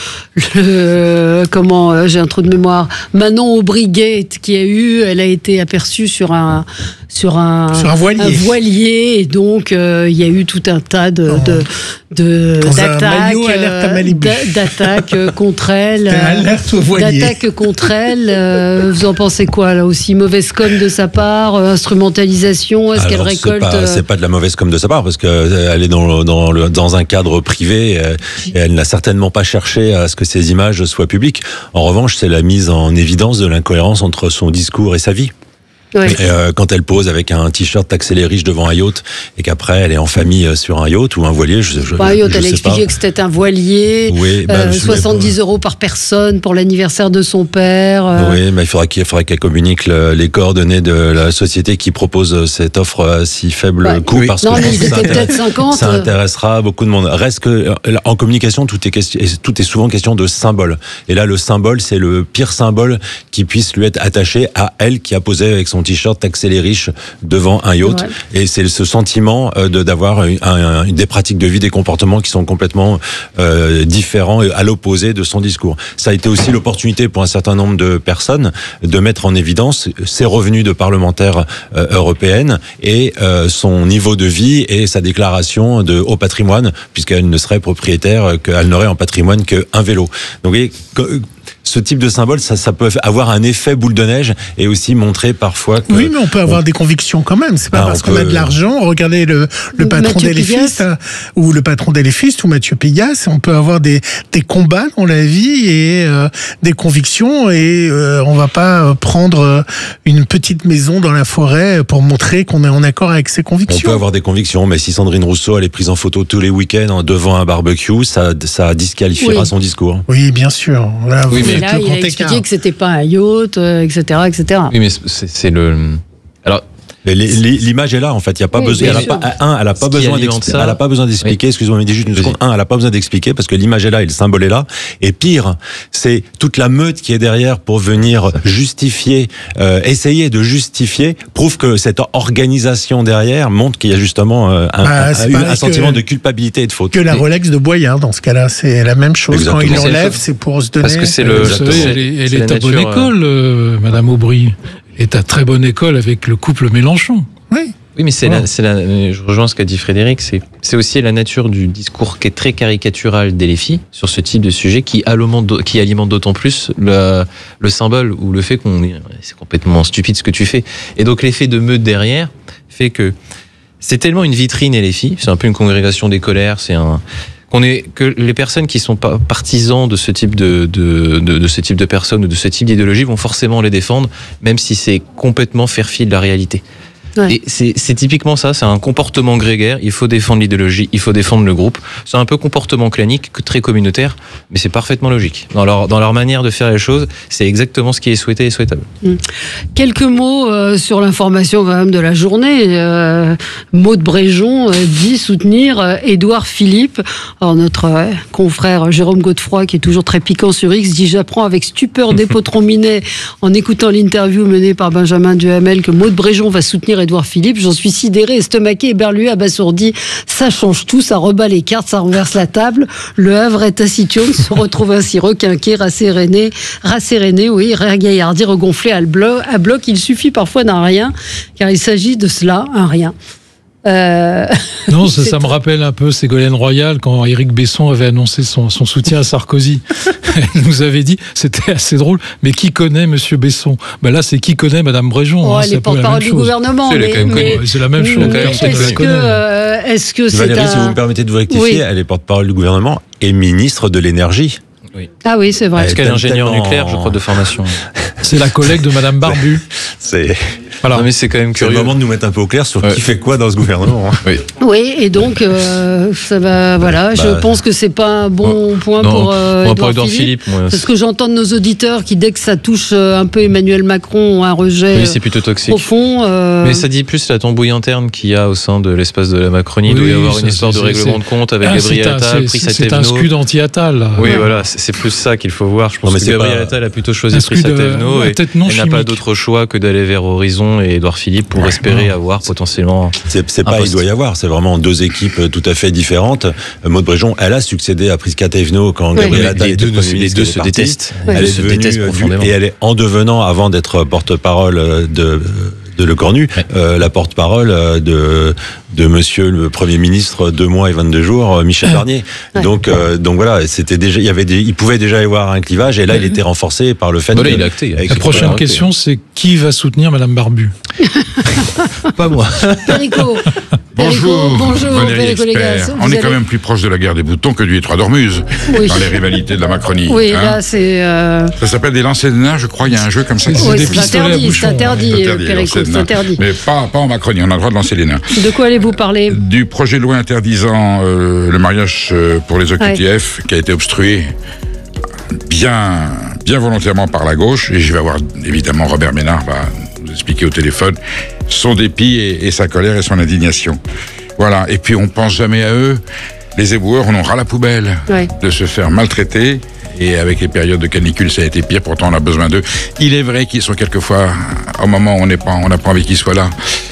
le comment... Euh, j'ai un trou de mémoire. Manon Aubry-Gate qui a eu... Elle a été aperçue sur un... Sur un, sur un voilier. Un voilier et donc euh, il y a eu tout un tas de, oh. de, de d'attaques, euh, d'attaques contre elle, alerte au voilier. d'attaques contre elle. Euh, vous en pensez quoi là aussi? Mauvaise com de sa part, euh, instrumentalisation. Est-ce Alors, qu'elle récolte c'est pas, c'est pas de la mauvaise com de sa part parce qu'elle est dans, dans, le, dans un cadre privé et elle n'a certainement pas cherché à ce que ces images soient publiques. En revanche, c'est la mise en évidence de l'incohérence entre son discours et sa vie. Oui. Et euh, quand elle pose avec un t-shirt taxer les riches devant un yacht et qu'après elle est en famille sur un yacht ou un voilier, je, je, bah, yacht, je elle sais a expliqué pas. que c'était un voilier, oui, bah, euh, soixante-dix euros par personne pour l'anniversaire de son père. Euh... Oui, mais il faudra qu'il faudra qu'elle communique le, les coordonnées de la société qui propose cette offre à si faible ouais. coût, oui. parce non, que mais ça, peut-être cinquante. ça intéressera beaucoup de monde. Reste que en communication, tout est question, tout est souvent question de symbole. Et là, le symbole, c'est le pire symbole qui puisse lui être attaché à elle qui a posé avec son t-shirt taxer les riches devant un yacht. Ouais. Et c'est ce sentiment euh, de d'avoir un, un, des pratiques de vie, des comportements qui sont complètement euh, différents et à l'opposé de son discours. Ça a été aussi l'opportunité pour un certain nombre de personnes de mettre en évidence ses revenus de parlementaire euh, européenne et euh, son niveau de vie et sa déclaration de haut patrimoine, puisqu'elle ne serait propriétaire, qu'elle n'aurait en patrimoine qu'un vélo. Donc, vous voyez, que, ce type de symbole, ça, ça peut avoir un effet boule de neige et aussi montrer parfois que... Oui, mais on peut avoir on... des convictions quand même. C'est pas ah, parce qu'on peut... a de l'argent. Regardez le, le patron d'Elefist ou le patron d'Elefist ou Mathieu Pigas. On peut avoir des, des combats dans la vie et euh, des convictions et euh, on va pas prendre une petite maison dans la forêt pour montrer qu'on est en accord avec ses convictions. On peut avoir des convictions, mais si Sandrine Rousseau elle est prise en photo tous les week-ends devant un barbecue, ça, ça disqualifiera oui. son discours. Oui, bien sûr. Là, oui, mais là, il a expliqué écart. que c'était pas un yacht, euh, et cetera, et cetera. Oui, mais c'est, c'est le. Alors, Les- les- L'image est là, en fait. Il y a pas Oui, besoin. bien Elle a sûr. pas, un, elle a pas Ce qui besoin alimente d'expliquer. ça- Elle a pas besoin d'expliquer. Oui. Excusez-moi, mais dis juste une seconde. Un, elle a pas besoin d'expliquer parce que l'image est là et le symbole est là. Et pire, c'est toute la meute qui est derrière pour venir justifier, euh, essayer de justifier, prouve que cette organisation derrière montre qu'il y a justement euh, un, Bah, un- c'est un- pareil un sentiment que- de culpabilité et de faute. Que la Rolex de Boyard, dans ce cas-là, c'est la même chose. Exactement. Quand il C'est le l'enlève, fait- c'est pour se donner. Parce que c'est le- Vous Exactement. savez, elle est, elle C'est est la à bonne nature, école, euh, Madame Aubry. Elle est à très bonne école avec le couple Mélenchon. Oui. Oui, mais c'est Voilà. la, c'est la, je rejoins ce qu'a dit Frédéric, c'est, c'est aussi la nature du discours qui est très caricatural des L F I sur ce type de sujet qui alimente, qui alimente d'autant plus le, le symbole ou le fait qu'on est, c'est complètement stupide ce que tu fais. Et donc l'effet de meute derrière fait que c'est tellement une vitrine L F I, c'est un peu une congrégation des colères, c'est un, qu'on est, que les personnes qui sont pas partisans de ce type de, de, de, de ce type de personnes ou de ce type d'idéologie vont forcément les défendre, même si c'est complètement faire fi de la réalité. Ouais. Et c'est, c'est typiquement ça, c'est un comportement grégaire, il faut défendre l'idéologie, il faut défendre le groupe. C'est un peu comportement clanique, très communautaire, mais c'est parfaitement logique. Dans leur, dans leur manière de faire les choses, c'est exactement ce qui est souhaité et souhaitable. Mm. Quelques mots euh, sur l'information quand même de la journée. Euh, Maud Bréjon euh, dit soutenir euh, Édouard Philippe. Alors notre euh, confrère Jérôme Godefroy, qui est toujours très piquant sur X, dit « J'apprends avec stupeur des potrons minets en écoutant l'interview menée par Benjamin Duhamel que Maud Bréjon va soutenir Édouard Philippe. J'en suis sidéré, estomaqué, éberlué, abasourdi. Ça change tout, ça rebat les cartes, ça renverse la table. Le Havre est taciturne, se retrouve ainsi requinqué, rasséréné, rasséréné, oui, ragaillardi, regonflé à bloc. À bloc, il suffit parfois d'un rien, car il s'agit de cela, un rien. Euh... Non, ça, c'est ça me rappelle un peu Ségolène Royal quand Éric Besson avait annoncé son, son soutien à Sarkozy. Elle nous avait dit, c'était assez drôle, mais qui connaît Monsieur Besson? Ben là, c'est qui connaît Madame Bréjon. Oh, hein, elle c'est est un peu la porte-parole même du chose. gouvernement. C'est, mais, quand même mais, connu. C'est la même chose. mais Personne ne la est-ce que, connaît. euh, est-ce que c'est Valérie, un... si vous me permettez de vous rectifier, Oui. elle est porte-parole du gouvernement et ministre de l'énergie. Ah oui, c'est vrai. Parce qu'elle est ingénieure tellement- nucléaire, je crois, de formation. C'est la collègue de Madame Barbu. C'est Voilà. Non, mais c'est quand même c'est le curieux. moment de nous mettre un peu au clair sur Ouais. qui fait quoi dans ce gouvernement. hein. Oui. Oui, et donc euh, ça va. Voilà, je Bah, pense que c'est pas un bon point Non, pour euh, moi, Édouard pour Édouard Philippe. Philippe, moi, Parce c'est- que j'entends de nos auditeurs qui, dès que ça touche euh, un peu Emmanuel Macron, ont un rejet Oui, c'est plutôt toxique. profond. euh, Mais ça dit plus la tambouille interne qu'il y a au sein de l'espace de la Macronie. Il doit y Oui, avoir ça, une histoire de c'est- règlement c'est- de compte avec Ah, Gabriel c'est un- Attal, c'est- Prissa C'est un Thévenot. scud anti-Attal. là. Oui, Ouais. voilà, c'est c'est plus ça qu'il faut voir. Je pense Non, mais que c'est Gabriel pas- Attal a plutôt choisi Un scud, Prissa euh, Thévenot ouais, et peut-être non elle n'a pas chimique. d'autre choix que d'aller vers Horizon et Édouard Philippe pour espérer avoir potentiellement. C'est, c'est un pas, poste. il doit y avoir, c'est vraiment deux équipes tout à fait différentes. Euh, Maud Bréjon, elle a succédé à Prisca Thévenot quand Oui. Gabriel Mais Attal les était deux, Premier les ministre, deux elle est se partie. détestent. Oui. Elle Ils est se devenue, détestent euh, du- profondément. et elle est en devenant, avant d'être porte-parole de de Le Cornu, euh, la porte-parole euh, de de Monsieur le Premier ministre deux mois et vingt-deux jours, euh, Michel Barnier. Ouais. Donc euh, donc voilà, c'était déjà, il y avait des, il pouvait déjà y avoir un clivage et là il était renforcé par le fait. Voilà, que- il a acté. avec- La prochaine voilà, question, c'est qui va soutenir Madame Barbu? Pas moi. Perico. Bonjour, Perico, bonjour, Valérie Perico Légas. Expert. Vous On est allez- quand même plus proche de la guerre des boutons que du Détroit d'Ormuz, Oui. dans les rivalités de la Macronie. Oui, hein. là c'est. euh, Ça s'appelle des lancers de nains, je crois, il y a un jeu comme ça. C'est oui, des c'est pistolets à interdit, bouchon, c'est interdit, C'est euh, interdit, Perico, lancer de c'est nains. interdit. Mais pas, pas en Macronie, on a le droit de lancer les nains. De quoi allez-vous parler? Du projet de loi interdisant euh, le mariage euh, pour les O Q T F, qui a été obstrué bien, bien volontairement par la gauche, et je vais avoir évidemment Robert Ménard va nous expliquer au téléphone son dépit et, et sa colère et son indignation. Voilà, et puis on pense jamais à eux. Les éboueurs, on en ras la poubelle Ouais. de se faire maltraiter. Et avec les périodes de canicule, ça a été pire. Pourtant, on a besoin d'eux. Il est vrai qu'ils sont quelquefois, au moment où on n'est pas, on n'a pas envie qu'ils soient là,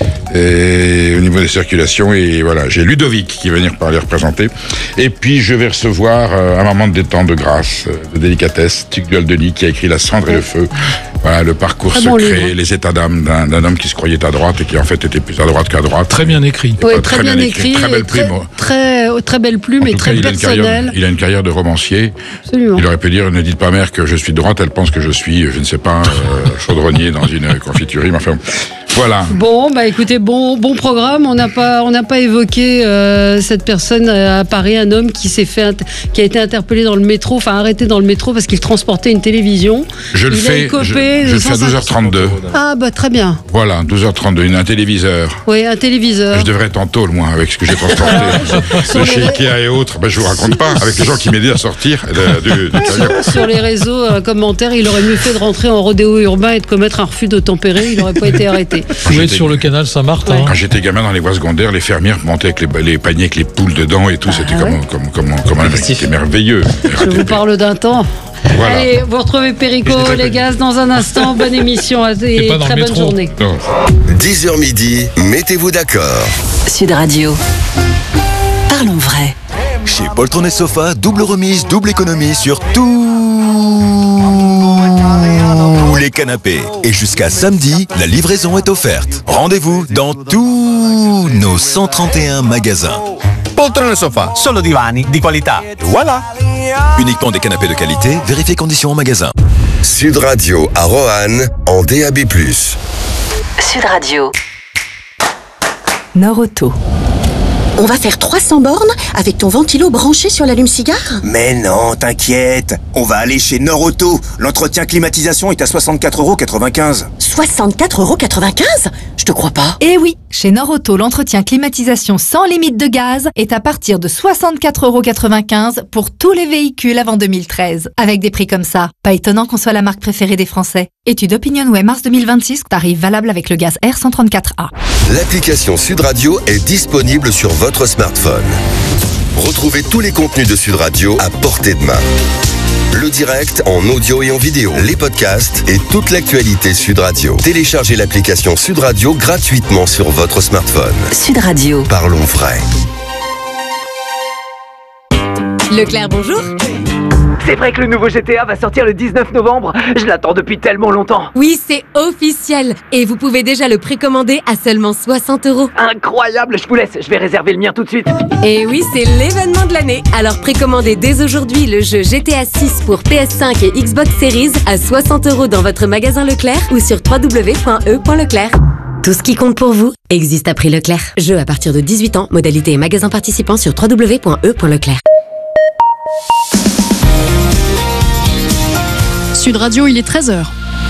et au niveau des circulations. Et voilà, j'ai Ludovic qui va venir par les représenter. Et puis, je vais recevoir euh, un moment de détente, de grâce, euh, de délicatesse, Tuc Dualdeny qui a écrit La cendre et le feu. Voilà, le parcours Très bon secret, livre. les états d'âme d'un, d'un homme qui se croyait à droite et qui en fait était plus à droite qu'à droite. Très bien écrit. Oui, Pas très, bien écrit, très belle très, plume. très, très belle plume En et tout très cas, il a, une carrière, personnelle. il a une carrière de romancier. Absolument. Il aurait pu dire, ne dites pas mère que je suis de droite, elle pense que je suis, je ne sais pas, euh, chaudronnier dans une confiturerie, mais enfin, voilà. Bon, bah écoutez, bon, bon programme. On n'a pas, on n'a pas évoqué euh, cette personne à Paris, un homme qui s'est fait, int- qui a été interpellé dans le métro, enfin arrêté dans le métro parce qu'il transportait une télévision. Je le Il a fais, écopé je, de je le fais à cent cinquante douze heures trente-deux. Ah bah très bien. Voilà, douze heures trente-deux, une, un téléviseur. Oui, un téléviseur. Je devrais être en tôle, moi, avec ce que j'ai transporté. de chez Ikea et autres, ben, je vous raconte pas, avec les gens qui m'aidaient à sortir de, du, du camion. Sur les réseaux, un commentaire, il aurait mieux fait de rentrer en rodéo urbain et de commettre un refus d'obtempérer, il n'aurait pas été arrêté. Faut être sur le canal Saint-Martin. Quand j'étais gamin dans les voies secondaires, les fermières montaient avec les, les paniers avec les poules dedans et tout. C'était Ah ouais. comme, comme, comme, comme un C'était merveilleux. Je vous parle d'un temps. Voilà. Allez, vous retrouvez Perico, les gaz, dans un instant. Bonne émission et très bonne journée. dix heures midi, mettez-vous d'accord. Sud Radio. Parlons vrai. Chez Poltron et Sofa, double remise, double économie sur tous les canapés. Et jusqu'à samedi, la livraison est offerte. Rendez-vous dans tous nos cent trente et un magasins. Poltron e Sofa, solo divani di qualità. Voilà. Uniquement des canapés de qualité, vérifiez conditions en magasin. Sud Radio à Roanne en D A B plus. Sud Radio. Nord Auto. On va faire trois cents bornes avec ton ventilo branché sur l'allume-cigare ? Mais non, t'inquiète. On va aller chez Nord Auto. L'entretien climatisation est à soixante-quatre euros quatre-vingt-quinze. soixante-quatre euros quatre-vingt-quinze ? Je te crois pas. Eh oui, chez Nord Auto, l'entretien climatisation sans limite de gaz est à partir de soixante-quatre euros quatre-vingt-quinze pour tous les véhicules avant deux mille treize. Avec des prix comme ça, pas étonnant qu'on soit la marque préférée des Français. Étude OpinionWay mars deux mille vingt-six, tarif valable avec le gaz R cent trente-quatre A. L'application Sud Radio est disponible sur votre smartphone. Retrouvez tous les contenus de Sud Radio à portée de main. Le direct en audio et en vidéo, les podcasts et toute l'actualité Sud Radio. Téléchargez l'application Sud Radio gratuitement sur votre smartphone. Sud Radio. Parlons vrai. Leclerc, bonjour. C'est vrai que le nouveau G T A va sortir le dix-neuf novembre. Je l'attends depuis tellement longtemps. Oui, c'est officiel. Et vous pouvez déjà le précommander à seulement soixante euros. Incroyable, je vous laisse. Je vais réserver le mien tout de suite. Et oui, c'est l'événement de l'année. Alors précommandez dès aujourd'hui le jeu G T A six pour P S cinq et Xbox Series à soixante euros dans votre magasin Leclerc ou sur w w w point e point leclerc. Tout ce qui compte pour vous existe à prix Leclerc. Jeu à partir de dix-huit ans, modalité et magasin participant sur w w w point e point leclerc. Sud Radio, il est treize heures.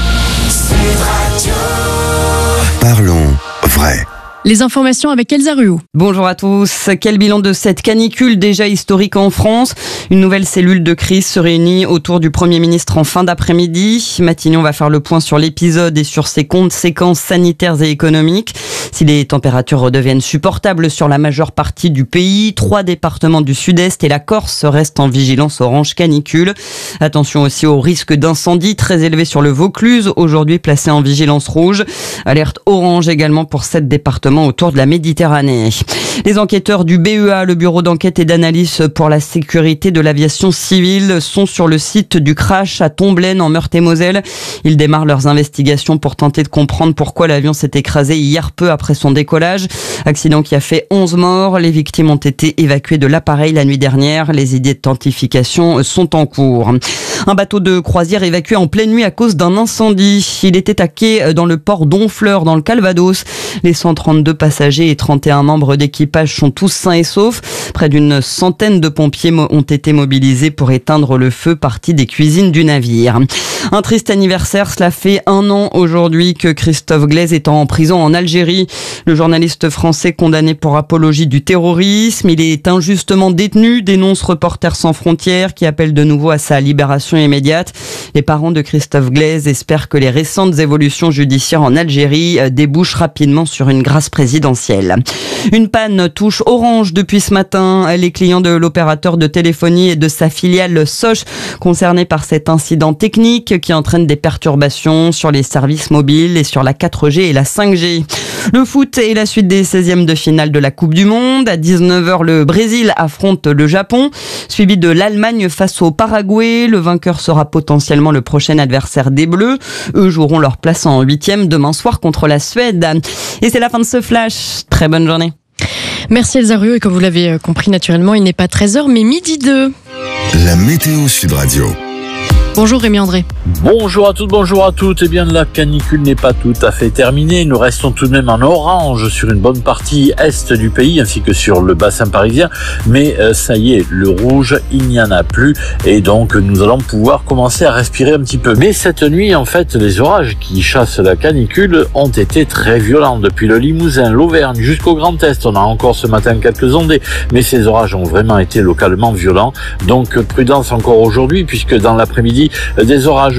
Parlons vrai. Les informations avec Elsa Ruot. Bonjour à tous. Quel bilan de cette canicule déjà historique en France ? Une nouvelle cellule de crise se réunit autour du Premier ministre en fin d'après-midi. Matignon va faire le point sur l'épisode et sur ses conséquences sanitaires et économiques. Si les températures redeviennent supportables sur la majeure partie du pays, trois départements du sud-est et la Corse restent en vigilance orange canicule. Attention aussi au risque d'incendie très élevé sur le Vaucluse, aujourd'hui placé en vigilance rouge. Alerte orange également pour sept départements autour de la Méditerranée. Les enquêteurs du B E A, le bureau d'enquête et d'analyse pour la sécurité de l'aviation civile, sont sur le site du crash à Tomblaine en Meurthe-et-Moselle. Ils démarrent leurs investigations pour tenter de comprendre pourquoi l'avion s'est écrasé hier peu après son décollage. Accident qui a fait onze morts. Les victimes ont été évacuées de l'appareil la nuit dernière. Les identifications sont en cours. Un bateau de croisière évacué en pleine nuit à cause d'un incendie. Il était à quai dans le port d'Honfleur dans le Calvados. Les cent trente-deux passagers et trente et un membres d'équipage sont tous sains et saufs. Près d'une centaine de pompiers ont été mobilisés pour éteindre le feu parti des cuisines du navire. Un triste anniversaire, cela fait un an aujourd'hui que Christophe Glaise est en prison en Algérie. Le journaliste français condamné pour apologie du terrorisme, il est injustement détenu, dénonce Reporters sans frontières qui appelle de nouveau à sa libération immédiate. Les parents de Christophe Glaise espèrent que les récentes évolutions judiciaires en Algérie débouchent rapidement sur une grâce présidentielle. Une panne touche Orange depuis ce matin. Les clients de l'opérateur de téléphonie et de sa filiale Soch concernés par cet incident technique qui entraîne des perturbations sur les services mobiles et sur la quatre G et la cinq G. Le foot et la suite des seizièmes de finale de la Coupe du Monde. À dix-neuf heures, le Brésil affronte le Japon, suivi de l'Allemagne face au Paraguay. Le vainqueur sera potentiellement le prochain adversaire des Bleus. Eux joueront leur place en huitième demain soir contre la Suède. Et c'est la fin de ce flash. Très bonne journée. Merci Elsa Ruot, et comme vous l'avez compris naturellement, il n'est pas treize heures mais midi deux. La météo Sud Radio. Bonjour Rémi André. Bonjour à toutes, bonjour à toutes. Eh bien, la canicule n'est pas tout à fait terminée. Nous restons tout de même en orange sur une bonne partie est du pays ainsi que sur le bassin parisien. Mais euh, ça y est, le rouge, il n'y en a plus. Et donc, nous allons pouvoir commencer à respirer un petit peu. Mais cette nuit, en fait, les orages qui chassent la canicule ont été très violents. Depuis le Limousin, l'Auvergne jusqu'au Grand Est, on a encore ce matin quelques ondées. Mais ces orages ont vraiment été localement violents. Donc, prudence encore aujourd'hui puisque dans l'après-midi, des orages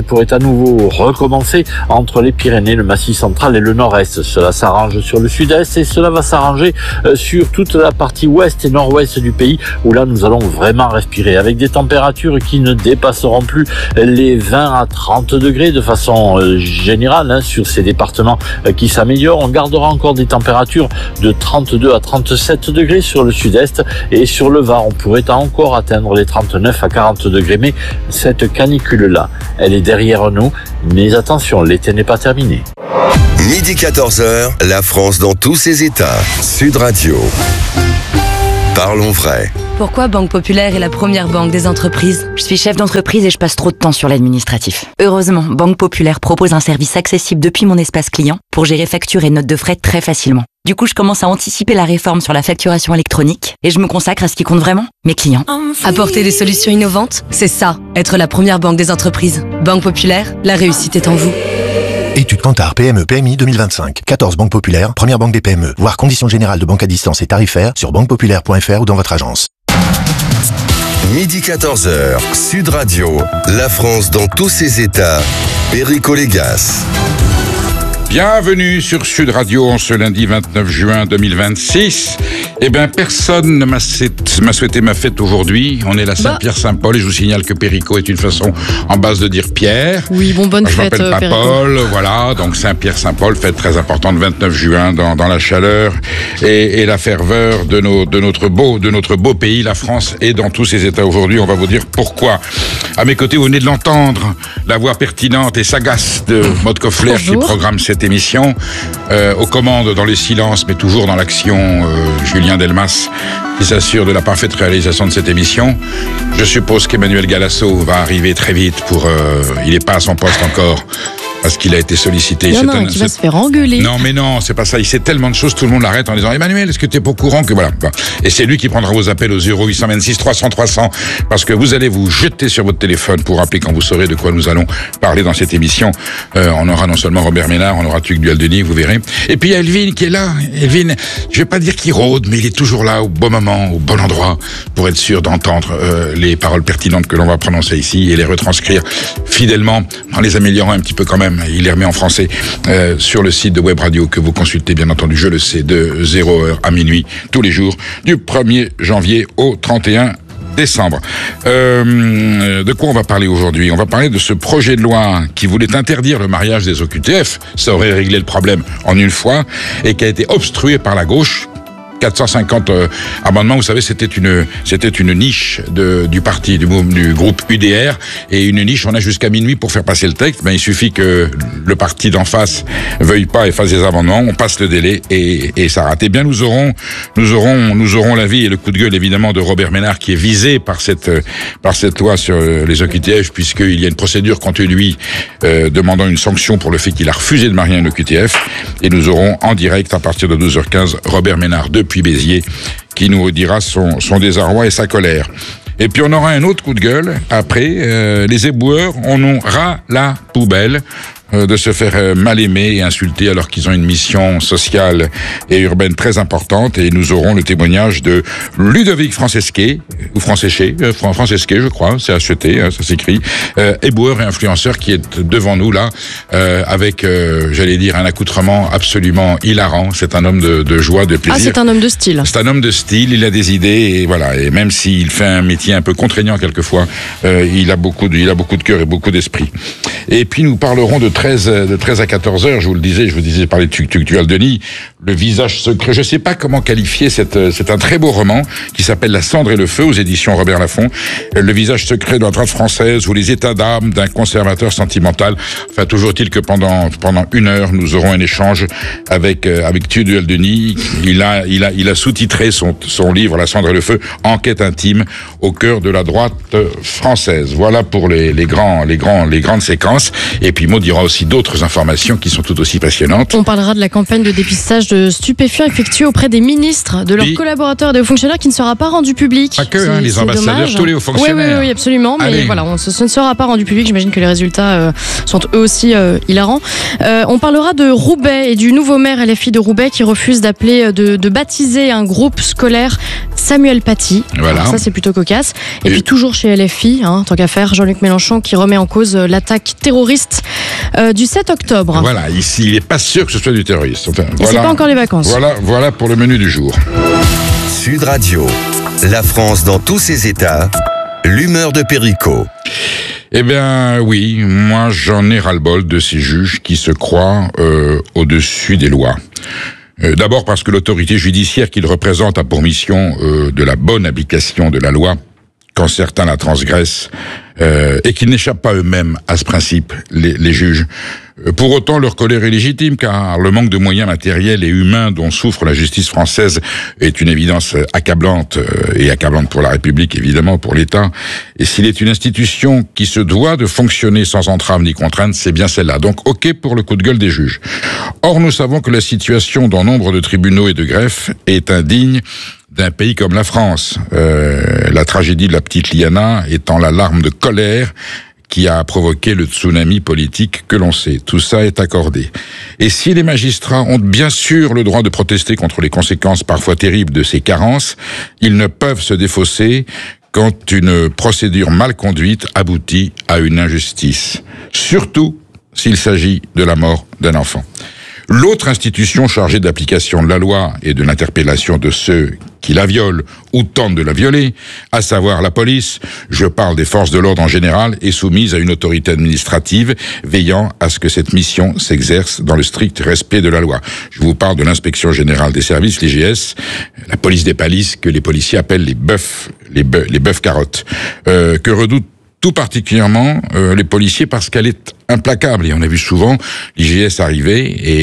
pourrait à nouveau recommencer entre les Pyrénées, le Massif central et le Nord-Est. Cela s'arrange sur le Sud-Est et cela va s'arranger sur toute la partie ouest et nord-ouest du pays où là nous allons vraiment respirer avec des températures qui ne dépasseront plus les vingt à trente degrés de façon générale hein, sur ces départements qui s'améliorent. On gardera encore des températures de trente-deux à trente-sept degrés sur le Sud-Est et sur le Var on pourrait encore atteindre les trente-neuf à quarante degrés. Mais cette canicule-là, elle est derrière nous. Mais attention, l'été n'est pas terminé. Midi quatorze heures, la France dans tous ses états. Sud Radio. Parlons vrai. Pourquoi Banque Populaire est la première banque des entreprises ? Je suis chef d'entreprise et je passe trop de temps sur l'administratif. Heureusement, Banque Populaire propose un service accessible depuis mon espace client pour gérer factures et notes de frais très facilement. Du coup, je commence à anticiper la réforme sur la facturation électronique et je me consacre à ce qui compte vraiment, mes clients. Apporter des solutions innovantes, c'est ça, être la première banque des entreprises. Banque Populaire, la réussite est en vous. Étude Kantar P M E P M I deux mille vingt-cinq. quatorze banques populaires, première banque des P M E. Voir conditions générales de banque à distance et tarifaires sur banque populaire point f r ou dans votre agence. Midi quatorze heures, Sud Radio, la France dans tous ses états. Perico Légas. Bienvenue sur Sud Radio en ce lundi vingt-neuf juin deux mille vingt-six. Eh bien, personne ne m'a souhaité ma fête aujourd'hui. On est la Saint-Pierre-Saint-Paul et je vous signale que Perico est une façon en base de dire Pierre. Oui, bon, bonne Moi, fête, je m'appelle pas Perico. Paul, voilà. Donc Saint-Pierre-Saint-Paul, fête très importante, vingt-neuf juin, dans, dans la chaleur et, et la ferveur de, nos, de, notre beau, de notre beau pays, la France, et dans tous ses états aujourd'hui. On va vous dire pourquoi. À mes côtés, vous venez de l'entendre, la voix pertinente et sagace de Maud Koffler qui programme cette émission, euh, aux commandes dans les silences mais toujours dans l'action, euh, Julien Delmas qui s'assure de la parfaite réalisation de cette émission. Je suppose qu'Emmanuel Galasso va arriver très vite pour... Euh, il n'est pas à son poste encore parce qu'il a été sollicité. Il y en a C'est un un- qui va c'est- se faire engueuler. Non, mais non, c'est pas ça. Il sait tellement de choses, tout le monde l'arrête en disant Emmanuel, est-ce que tu es pas au courant que voilà. Voilà. Et c'est lui qui prendra vos appels au zéro huit cent vingt-six trois cents trois cents parce que vous allez vous jeter sur votre téléphone pour appeler quand vous saurez de quoi nous allons parler dans cette émission. Euh, on aura non seulement Robert Ménard, on aura Tuc Dualdeni, vous verrez. Et puis il y a Elvin qui est là. Elvin, je vais pas dire qu'il rôde, mais il est toujours là au bon moment, au bon endroit pour être sûr d'entendre euh, les paroles pertinentes que l'on va prononcer ici et les retranscrire fidèlement en les améliorant un petit peu quand même. Il les remet en français euh, sur le site de Web Radio que vous consultez bien entendu, je le sais, de zéro heure à minuit tous les jours du premier janvier au trente et un décembre. Euh, de quoi on va parler aujourd'hui ? On va parler de ce projet de loi qui voulait interdire le mariage des O Q T F. Ça aurait réglé le problème en une fois et qui a été obstrué par la gauche. quatre cent cinquante euh, amendements, vous savez, c'était une c'était une niche de, du parti, du, mou- du groupe U D R, et une niche, on a jusqu'à minuit pour faire passer le texte, mais il suffit que le parti d'en face veuille pas et fasse des amendements, on passe le délai et, et ça rate. Eh bien, nous aurons nous aurons nous aurons l'avis et le coup de gueule évidemment de Robert Ménard qui est visé par cette par cette loi sur les O Q T F, puisqu'il y a une procédure contre lui euh, demandant une sanction pour le fait qu'il a refusé de marier un O Q T F, et nous aurons en direct à partir de douze heures quinze Robert Ménard depuis Béziers qui nous dira son, son désarroi et sa colère. Et puis on aura un autre coup de gueule après, euh, les éboueurs en ont ras la poubelle euh, de se faire euh, mal aimer et insulter alors qu'ils ont une mission sociale et urbaine très importante, et nous aurons le témoignage de Ludovic Francesquet, ou Francesquet, euh, Fran- Francesquet je crois, c'est acheté, hein, ça s'écrit, euh, éboueur et influenceur qui est devant nous là, euh, avec, euh, j'allais dire, un accoutrement absolument hilarant. C'est un homme de, de joie, de Ah, plaisir. c'est un homme de style. C'est un homme de style, il a des idées, et voilà. Et même s'il fait un métier un peu contraignant quelquefois, euh, il a beaucoup de, il a beaucoup de cœur et beaucoup d'esprit. Et puis nous parlerons de treize, de treize à quatorze heures, je vous le disais, je vous disais parler de Tuc Tuc Dualdeni, le visage secret. Je sais pas comment qualifier cette, c'est un très beau roman qui s'appelle La cendre et le feu aux éditions Robert Laffont. Le visage secret de la droite française ou les états d'âme d'un conservateur sentimental. Enfin, toujours est-il que pendant, pendant une heure, nous aurons un échange avec, euh, avec Tuc Dualdeni. Il a, il a, il a sous-titré son, son livre La cendre et le feu, enquête intime au cœur de la droite française. Voilà pour les, les grands, les grands, les grandes séquences. Et puis Maud dira aussi d'autres informations qui sont tout aussi passionnantes. On parlera de la campagne de dépistage de stupéfiants effectuée auprès des ministres, de leurs Oui. collaborateurs et des hauts fonctionnaires qui ne sera pas rendu public. Pas que, C'est- hein, les c'est ambassadeurs, dommage. tous les hauts fonctionnaires. Oui, oui, oui, absolument. Mais Allez. voilà, on, ce, ce ne sera pas rendu public. J'imagine que les résultats euh, sont eux aussi euh, hilarants. Euh, on parlera de Roubaix et du nouveau maire L F I de Roubaix qui refuse d'appeler, de, de baptiser un groupe scolaire Samuel Paty. Voilà. Alors ça, c'est plutôt cocasse. Et, Et puis toujours chez L F I, hein, tant qu'à faire, Jean-Luc Mélenchon qui remet en cause l'attaque terroriste euh, du sept octobre. Voilà, ici, il n'est pas sûr que ce soit du terroriste. Enfin, Et voilà, c'est pas encore les vacances. Voilà, voilà pour le menu du jour. Sud Radio, la France dans tous ses états, l'humeur de Perico. Eh bien, oui, moi j'en ai ras-le-bol de ces juges qui se croient euh, au-dessus des lois. Euh, d'abord parce que l'autorité judiciaire qu'ils représentent a pour mission euh, de la bonne application de la loi, quand certains la transgressent, euh, et qu'ils n'échappent pas eux-mêmes à ce principe, les, les juges. Pour autant, leur colère est légitime, car le manque de moyens matériels et humains dont souffre la justice française est une évidence accablante, et accablante pour la République, évidemment, pour l'État. Et s'il est une institution qui se doit de fonctionner sans entrave ni contrainte, c'est bien celle-là. Donc, ok pour le coup de gueule des juges. Or, nous savons que la situation dans nombre de tribunaux et de greffes est indigne d'un pays comme la France. Euh, la tragédie de la petite Liana étant l'alarme de colère qui a provoqué le tsunami politique que l'on sait. Tout ça est accordé. Et si les magistrats ont bien sûr le droit de protester contre les conséquences parfois terribles de ces carences, ils ne peuvent se défausser quand une procédure mal conduite aboutit à une injustice. Surtout s'il s'agit de la mort d'un enfant. L'autre institution chargée de l'application de la loi et de l'interpellation de ceux qui la violent ou tentent de la violer, à savoir la police, je parle des forces de l'ordre en général, est soumise à une autorité administrative veillant à ce que cette mission s'exerce dans le strict respect de la loi. Je vous parle de l'inspection générale des services, l'I G S, la police des palisses que les policiers appellent les bœufs, les bœufs, les bœufs carottes, euh, que redoutent tout particulièrement euh, les policiers parce qu'elle est implacable. Et on a vu souvent l'I G S arriver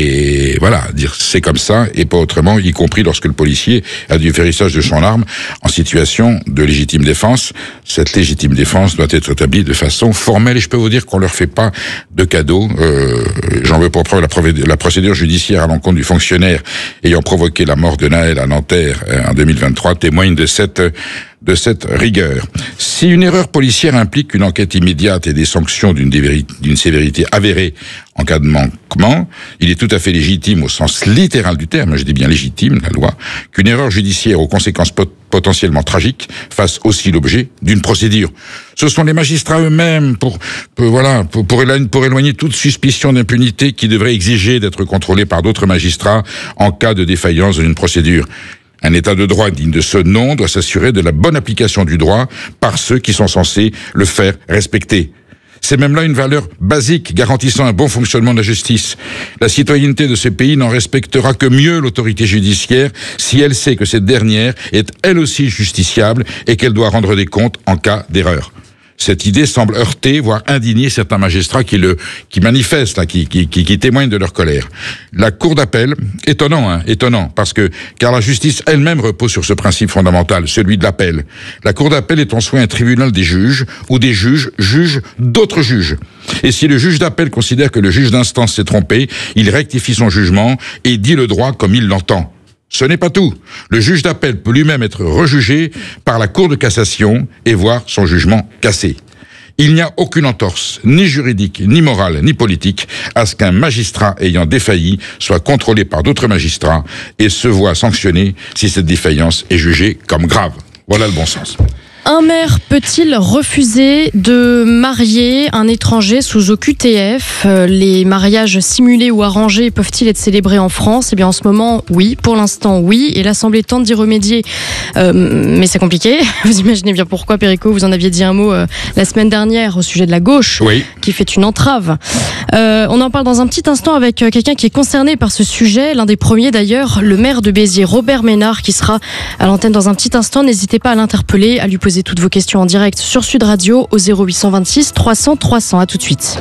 et voilà, dire c'est comme ça et pas autrement, y compris lorsque le policier a du vernissage de son arme en situation de légitime défense. Cette légitime défense doit être établie de façon formelle et je peux vous dire qu'on leur fait pas de cadeaux. Euh, j'en veux pour preuve la, preuve la procédure judiciaire à l'encontre du fonctionnaire ayant provoqué la mort de Naël à Nanterre euh, en deux mille vingt-trois témoigne de cette de cette rigueur. Si une erreur policière implique une enquête immédiate et des sanctions d'une d'une sévérité avérée en cas de manquement, il est tout à fait légitime au sens littéral du terme, je dis bien légitime, la loi, qu'une erreur judiciaire aux conséquences pot potentiellement tragiques fasse aussi l'objet d'une procédure. Ce sont les magistrats eux-mêmes pour, pour voilà pour, pour, éloigner, pour éloigner toute suspicion d'impunité qui devrait exiger d'être contrôlés par d'autres magistrats en cas de défaillance d'une procédure. Un État de droit digne de ce nom doit s'assurer de la bonne application du droit par ceux qui sont censés le faire respecter. C'est même là une valeur basique garantissant un bon fonctionnement de la justice. La citoyenneté de ce pays n'en respectera que mieux l'autorité judiciaire si elle sait que cette dernière est elle aussi justiciable et qu'elle doit rendre des comptes en cas d'erreur. Cette idée semble heurter, voire indigner certains magistrats qui le, qui manifestent, là, qui, qui, qui, qui témoignent de leur colère. La Cour d'appel, étonnant, hein, étonnant, parce que, car la justice elle-même repose sur ce principe fondamental, celui de l'appel. La Cour d'appel est en soi un tribunal des juges, où des juges jugent d'autres juges. Et si le juge d'appel considère que le juge d'instance s'est trompé, il rectifie son jugement et dit le droit comme il l'entend. Ce n'est pas tout. Le juge d'appel peut lui-même être rejugé par la Cour de cassation et voir son jugement cassé. Il n'y a aucune entorse, ni juridique, ni morale, ni politique, à ce qu'un magistrat ayant défailli soit contrôlé par d'autres magistrats et se voit sanctionné si cette défaillance est jugée comme grave. Voilà le bon sens. Un maire peut-il refuser de marier un étranger sous O Q T F ? Les mariages simulés ou arrangés peuvent-ils être célébrés en France ? Eh bien, en ce moment, oui. Pour l'instant, oui. Et l'Assemblée tente d'y remédier. Euh, mais c'est compliqué. Vous imaginez bien pourquoi, Perico, vous en aviez dit un mot euh, la semaine dernière au sujet de la gauche, oui, qui fait une entrave. Euh, on en parle dans un petit instant avec euh, quelqu'un qui est concerné par ce sujet. L'un des premiers, d'ailleurs, le maire de Béziers, Robert Ménard, qui sera à l'antenne dans un petit instant. N'hésitez pas à l'interpeller, à lui poser toutes vos questions en direct sur Sud Radio au zéro huit vingt-six trois cents trois cents. À tout de suite.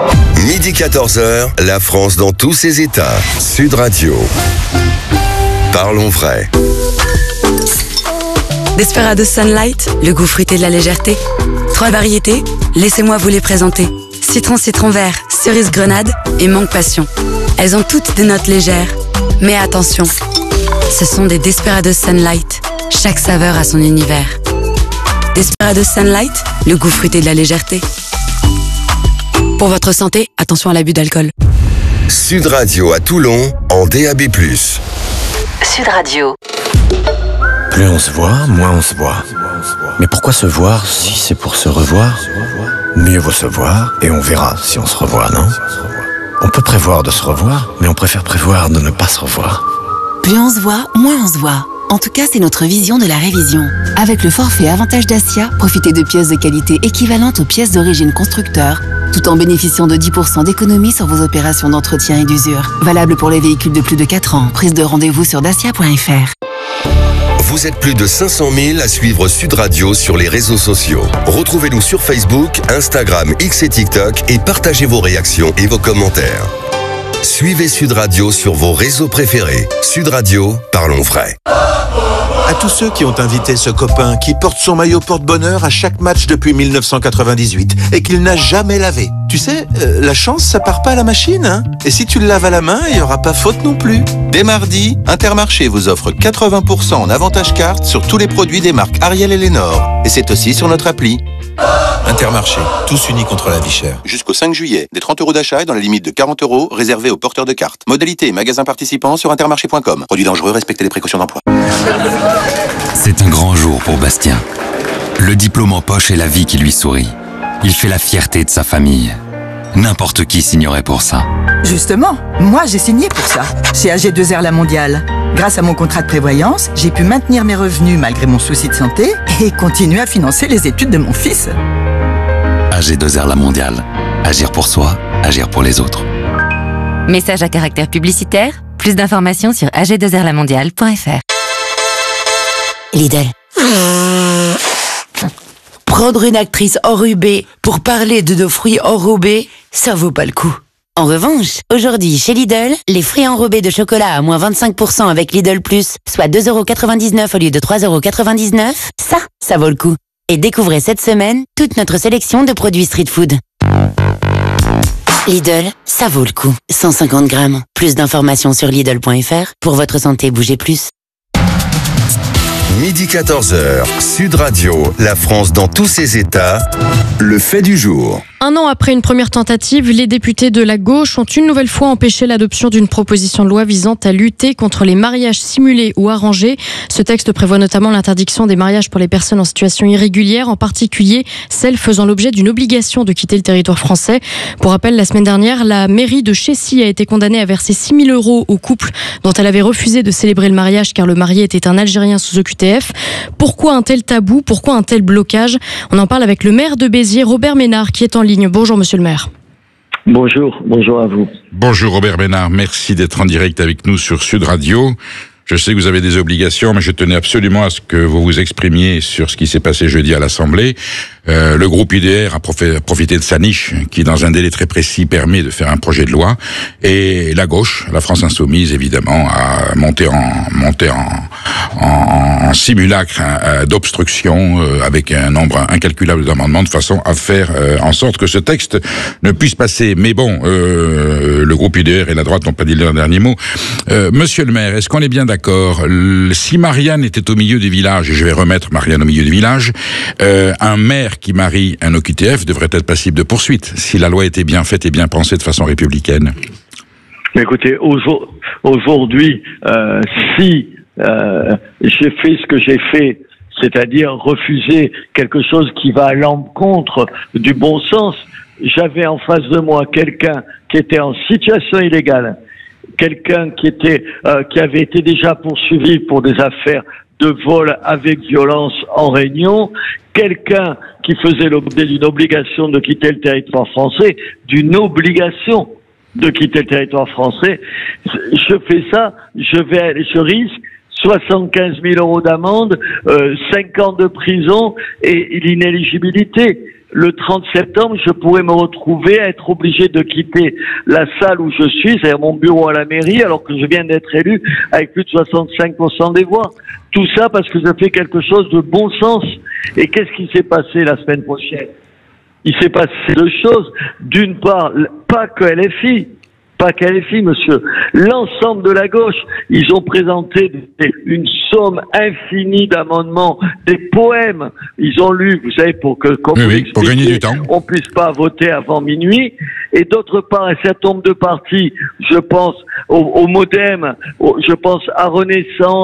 Midi quatorze heures, la France dans tous ses états. Sud Radio. Parlons vrai. Desperados Sunlight, le goût fruité de la légèreté. Trois variétés, laissez-moi vous les présenter. Citron citron vert, cerise grenade et mangue passion. Elles ont toutes des notes légères. Mais attention, ce sont des Desperados Sunlight. Chaque saveur a son univers. Desperados Sunlight, le goût fruité de la légèreté. Pour votre santé, attention à l'abus d'alcool. Sud Radio à Toulon, en D A B plus. Sud Radio. Plus on se voit, moins on se voit. Mais pourquoi se voir si c'est pour se revoir? Mieux vaut se voir et on verra si on se revoit, non? On peut prévoir de se revoir, mais on préfère prévoir de ne pas se revoir. Plus on se voit, moins on se voit. En tout cas, c'est notre vision de la révision. Avec le forfait Avantage Dacia, profitez de pièces de qualité équivalentes aux pièces d'origine constructeur, tout en bénéficiant de dix pour cent d'économie sur vos opérations d'entretien et d'usure. Valable pour les véhicules de plus de quatre ans. Prise de rendez-vous sur dacia point f r. Vous êtes plus de cinq cent mille à suivre Sud Radio sur les réseaux sociaux. Retrouvez-nous sur Facebook, Instagram, X et TikTok et partagez vos réactions et vos commentaires. Suivez Sud Radio sur vos réseaux préférés. Sud Radio, parlons vrai. À tous ceux qui ont invité ce copain qui porte son maillot porte-bonheur à chaque match depuis mille neuf cent quatre-vingt-dix-huit et qu'il n'a jamais lavé. Tu sais, euh, la chance, ça part pas à la machine, hein. Et si tu le laves à la main, il n'y aura pas faute non plus. Dès mardi, Intermarché vous offre quatre-vingts pour cent en avantage carte sur tous les produits des marques Ariel et Lénore. Et c'est aussi sur notre appli. Intermarché, tous unis contre la vie chère. Jusqu'au cinq juillet, des trente euros d'achat et dans la limite de quarante euros réservés aux porteurs de cartes. Modalité et magasins participants sur intermarché point com. Produits dangereux, respectez les précautions d'emploi. C'est un grand jour pour Bastien. Le diplôme en poche et la vie qui lui sourit. Il fait la fierté de sa famille. N'importe qui signerait pour ça. Justement, moi j'ai signé pour ça, chez A G deux R La Mondiale. Grâce à mon contrat de prévoyance, j'ai pu maintenir mes revenus malgré mon souci de santé et continuer à financer les études de mon fils. A G deux R La Mondiale. Agir pour soi, agir pour les autres. Message à caractère publicitaire. Plus d'informations sur a g deux r la mondiale point f r. Lidl. Prendre une actrice enrubée pour parler de nos fruits enrobés, ça vaut pas le coup. En revanche, aujourd'hui chez Lidl, les fruits enrobés de chocolat à moins vingt-cinq pour cent avec Lidl Plus, soit deux euros quatre-vingt-dix-neuf au lieu de trois euros quatre-vingt-dix-neuf, ça, ça vaut le coup. Et découvrez cette semaine toute notre sélection de produits street food. Lidl, ça vaut le coup. cent cinquante grammes. Plus d'informations sur Lidl point f r. Pour votre santé, bougez plus. Midi quatorze heures, Sud Radio, la France dans tous ses états, le fait du jour. Un an après une première tentative, les députés de la gauche ont une nouvelle fois empêché l'adoption d'une proposition de loi visant à lutter contre les mariages simulés ou arrangés. Ce texte prévoit notamment l'interdiction des mariages pour les personnes en situation irrégulière, en particulier celles faisant l'objet d'une obligation de quitter le territoire français. Pour rappel, la semaine dernière, la mairie de Chécy a été condamnée à verser six mille euros au couple dont elle avait refusé de célébrer le mariage car le marié était un Algérien sous O Q T F. Pourquoi un tel tabou ? Pourquoi un tel blocage ? On en parle avec le maire de Béziers, Robert Ménard, qui est en ligne. Bonjour monsieur le maire. Bonjour, bonjour à vous. Bonjour Robert Ménard, merci d'être en direct avec nous sur Sud Radio. Je sais que vous avez des obligations, mais je tenais absolument à ce que vous vous exprimiez sur ce qui s'est passé jeudi à l'Assemblée. Euh, le groupe U D R a profité de sa niche, qui dans un délai très précis permet de faire un projet de loi, et la gauche, la France Insoumise évidemment, a monté en monté en, en, en simulacre euh, d'obstruction euh, avec un nombre incalculable d'amendements de façon à faire euh, en sorte que ce texte ne puisse passer. Mais bon, euh, le groupe U D R et la droite n'ont pas dit leur dernier mot. Euh, Monsieur le maire, est-ce qu'on est bien d'accord ? Si Marianne était au milieu du village, et je vais remettre Marianne au milieu du village, euh, un maire qui marie un O Q T F devrait être passible de poursuite, si la loi était bien faite et bien pensée de façon républicaine. Écoutez, aujourd'hui, euh, si euh, j'ai fait ce que j'ai fait, c'est-à-dire refuser quelque chose qui va à l'encontre du bon sens, j'avais en face de moi quelqu'un qui était en situation illégale, quelqu'un qui était euh, qui avait été déjà poursuivi pour des affaires de vol avec violence en réunion, quelqu'un qui faisait l'objet d'une obligation de quitter le territoire français, d'une obligation de quitter le territoire français. Je fais ça, je vais, je risque soixante-quinze mille euros d'amende, euh, cinq ans de prison et l'inéligibilité. Le trente septembre, je pourrais me retrouver à être obligé de quitter la salle où je suis, c'est-à-dire mon bureau à la mairie, alors que je viens d'être élu avec plus de soixante-cinq pour cent des voix. Tout ça parce que je fais quelque chose de bon sens. Et qu'est-ce qui s'est passé la semaine prochaine ? Il s'est passé deux choses. D'une part, pas que L F I, pas qu'L F I, monsieur. L'ensemble de la gauche, ils ont présenté une somme infinie d'amendements, des poèmes. Ils ont lu, vous savez, pour que, comme oui, vous oui, pour gagner du temps, on puisse pas voter avant minuit. Et d'autre part, un certain nombre de partis, je pense au, au MoDem, au, je pense à Renaissance,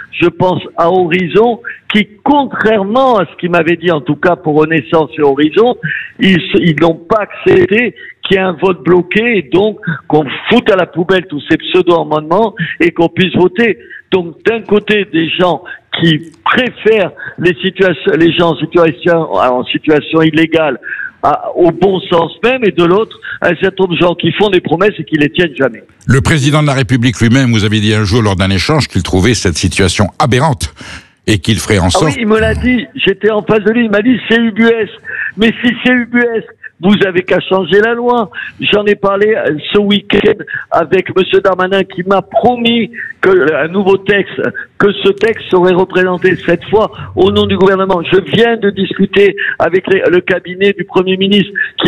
je pense à Horizon, qui, contrairement à ce qu'il m'avait dit, en tout cas pour Renaissance et Horizon, ils, ils n'ont pas accepté qu'il y ait un vote bloqué et donc qu'on foute à la poubelle tous ces pseudo-amendements et qu'on puisse voter. Donc, d'un côté, des gens qui préfèrent les situations, les gens en situation, en situation illégale à, au bon sens même, et de l'autre, un certain nombre de gens qui font des promesses et qui les tiennent jamais. Le président de la République lui-même vous avait dit un jour lors d'un échange qu'il trouvait cette situation aberrante et qu'il ferait en sorte... Ah oui, il me l'a dit, j'étais en face de lui, il m'a dit c'est ubuesque. Mais si c'est ubuesque, vous avez qu'à changer la loi. J'en ai parlé ce week-end avec Monsieur Darmanin qui m'a promis que un nouveau texte, que ce texte serait représenté cette fois au nom du gouvernement. Je viens de discuter avec les, le cabinet du Premier ministre qui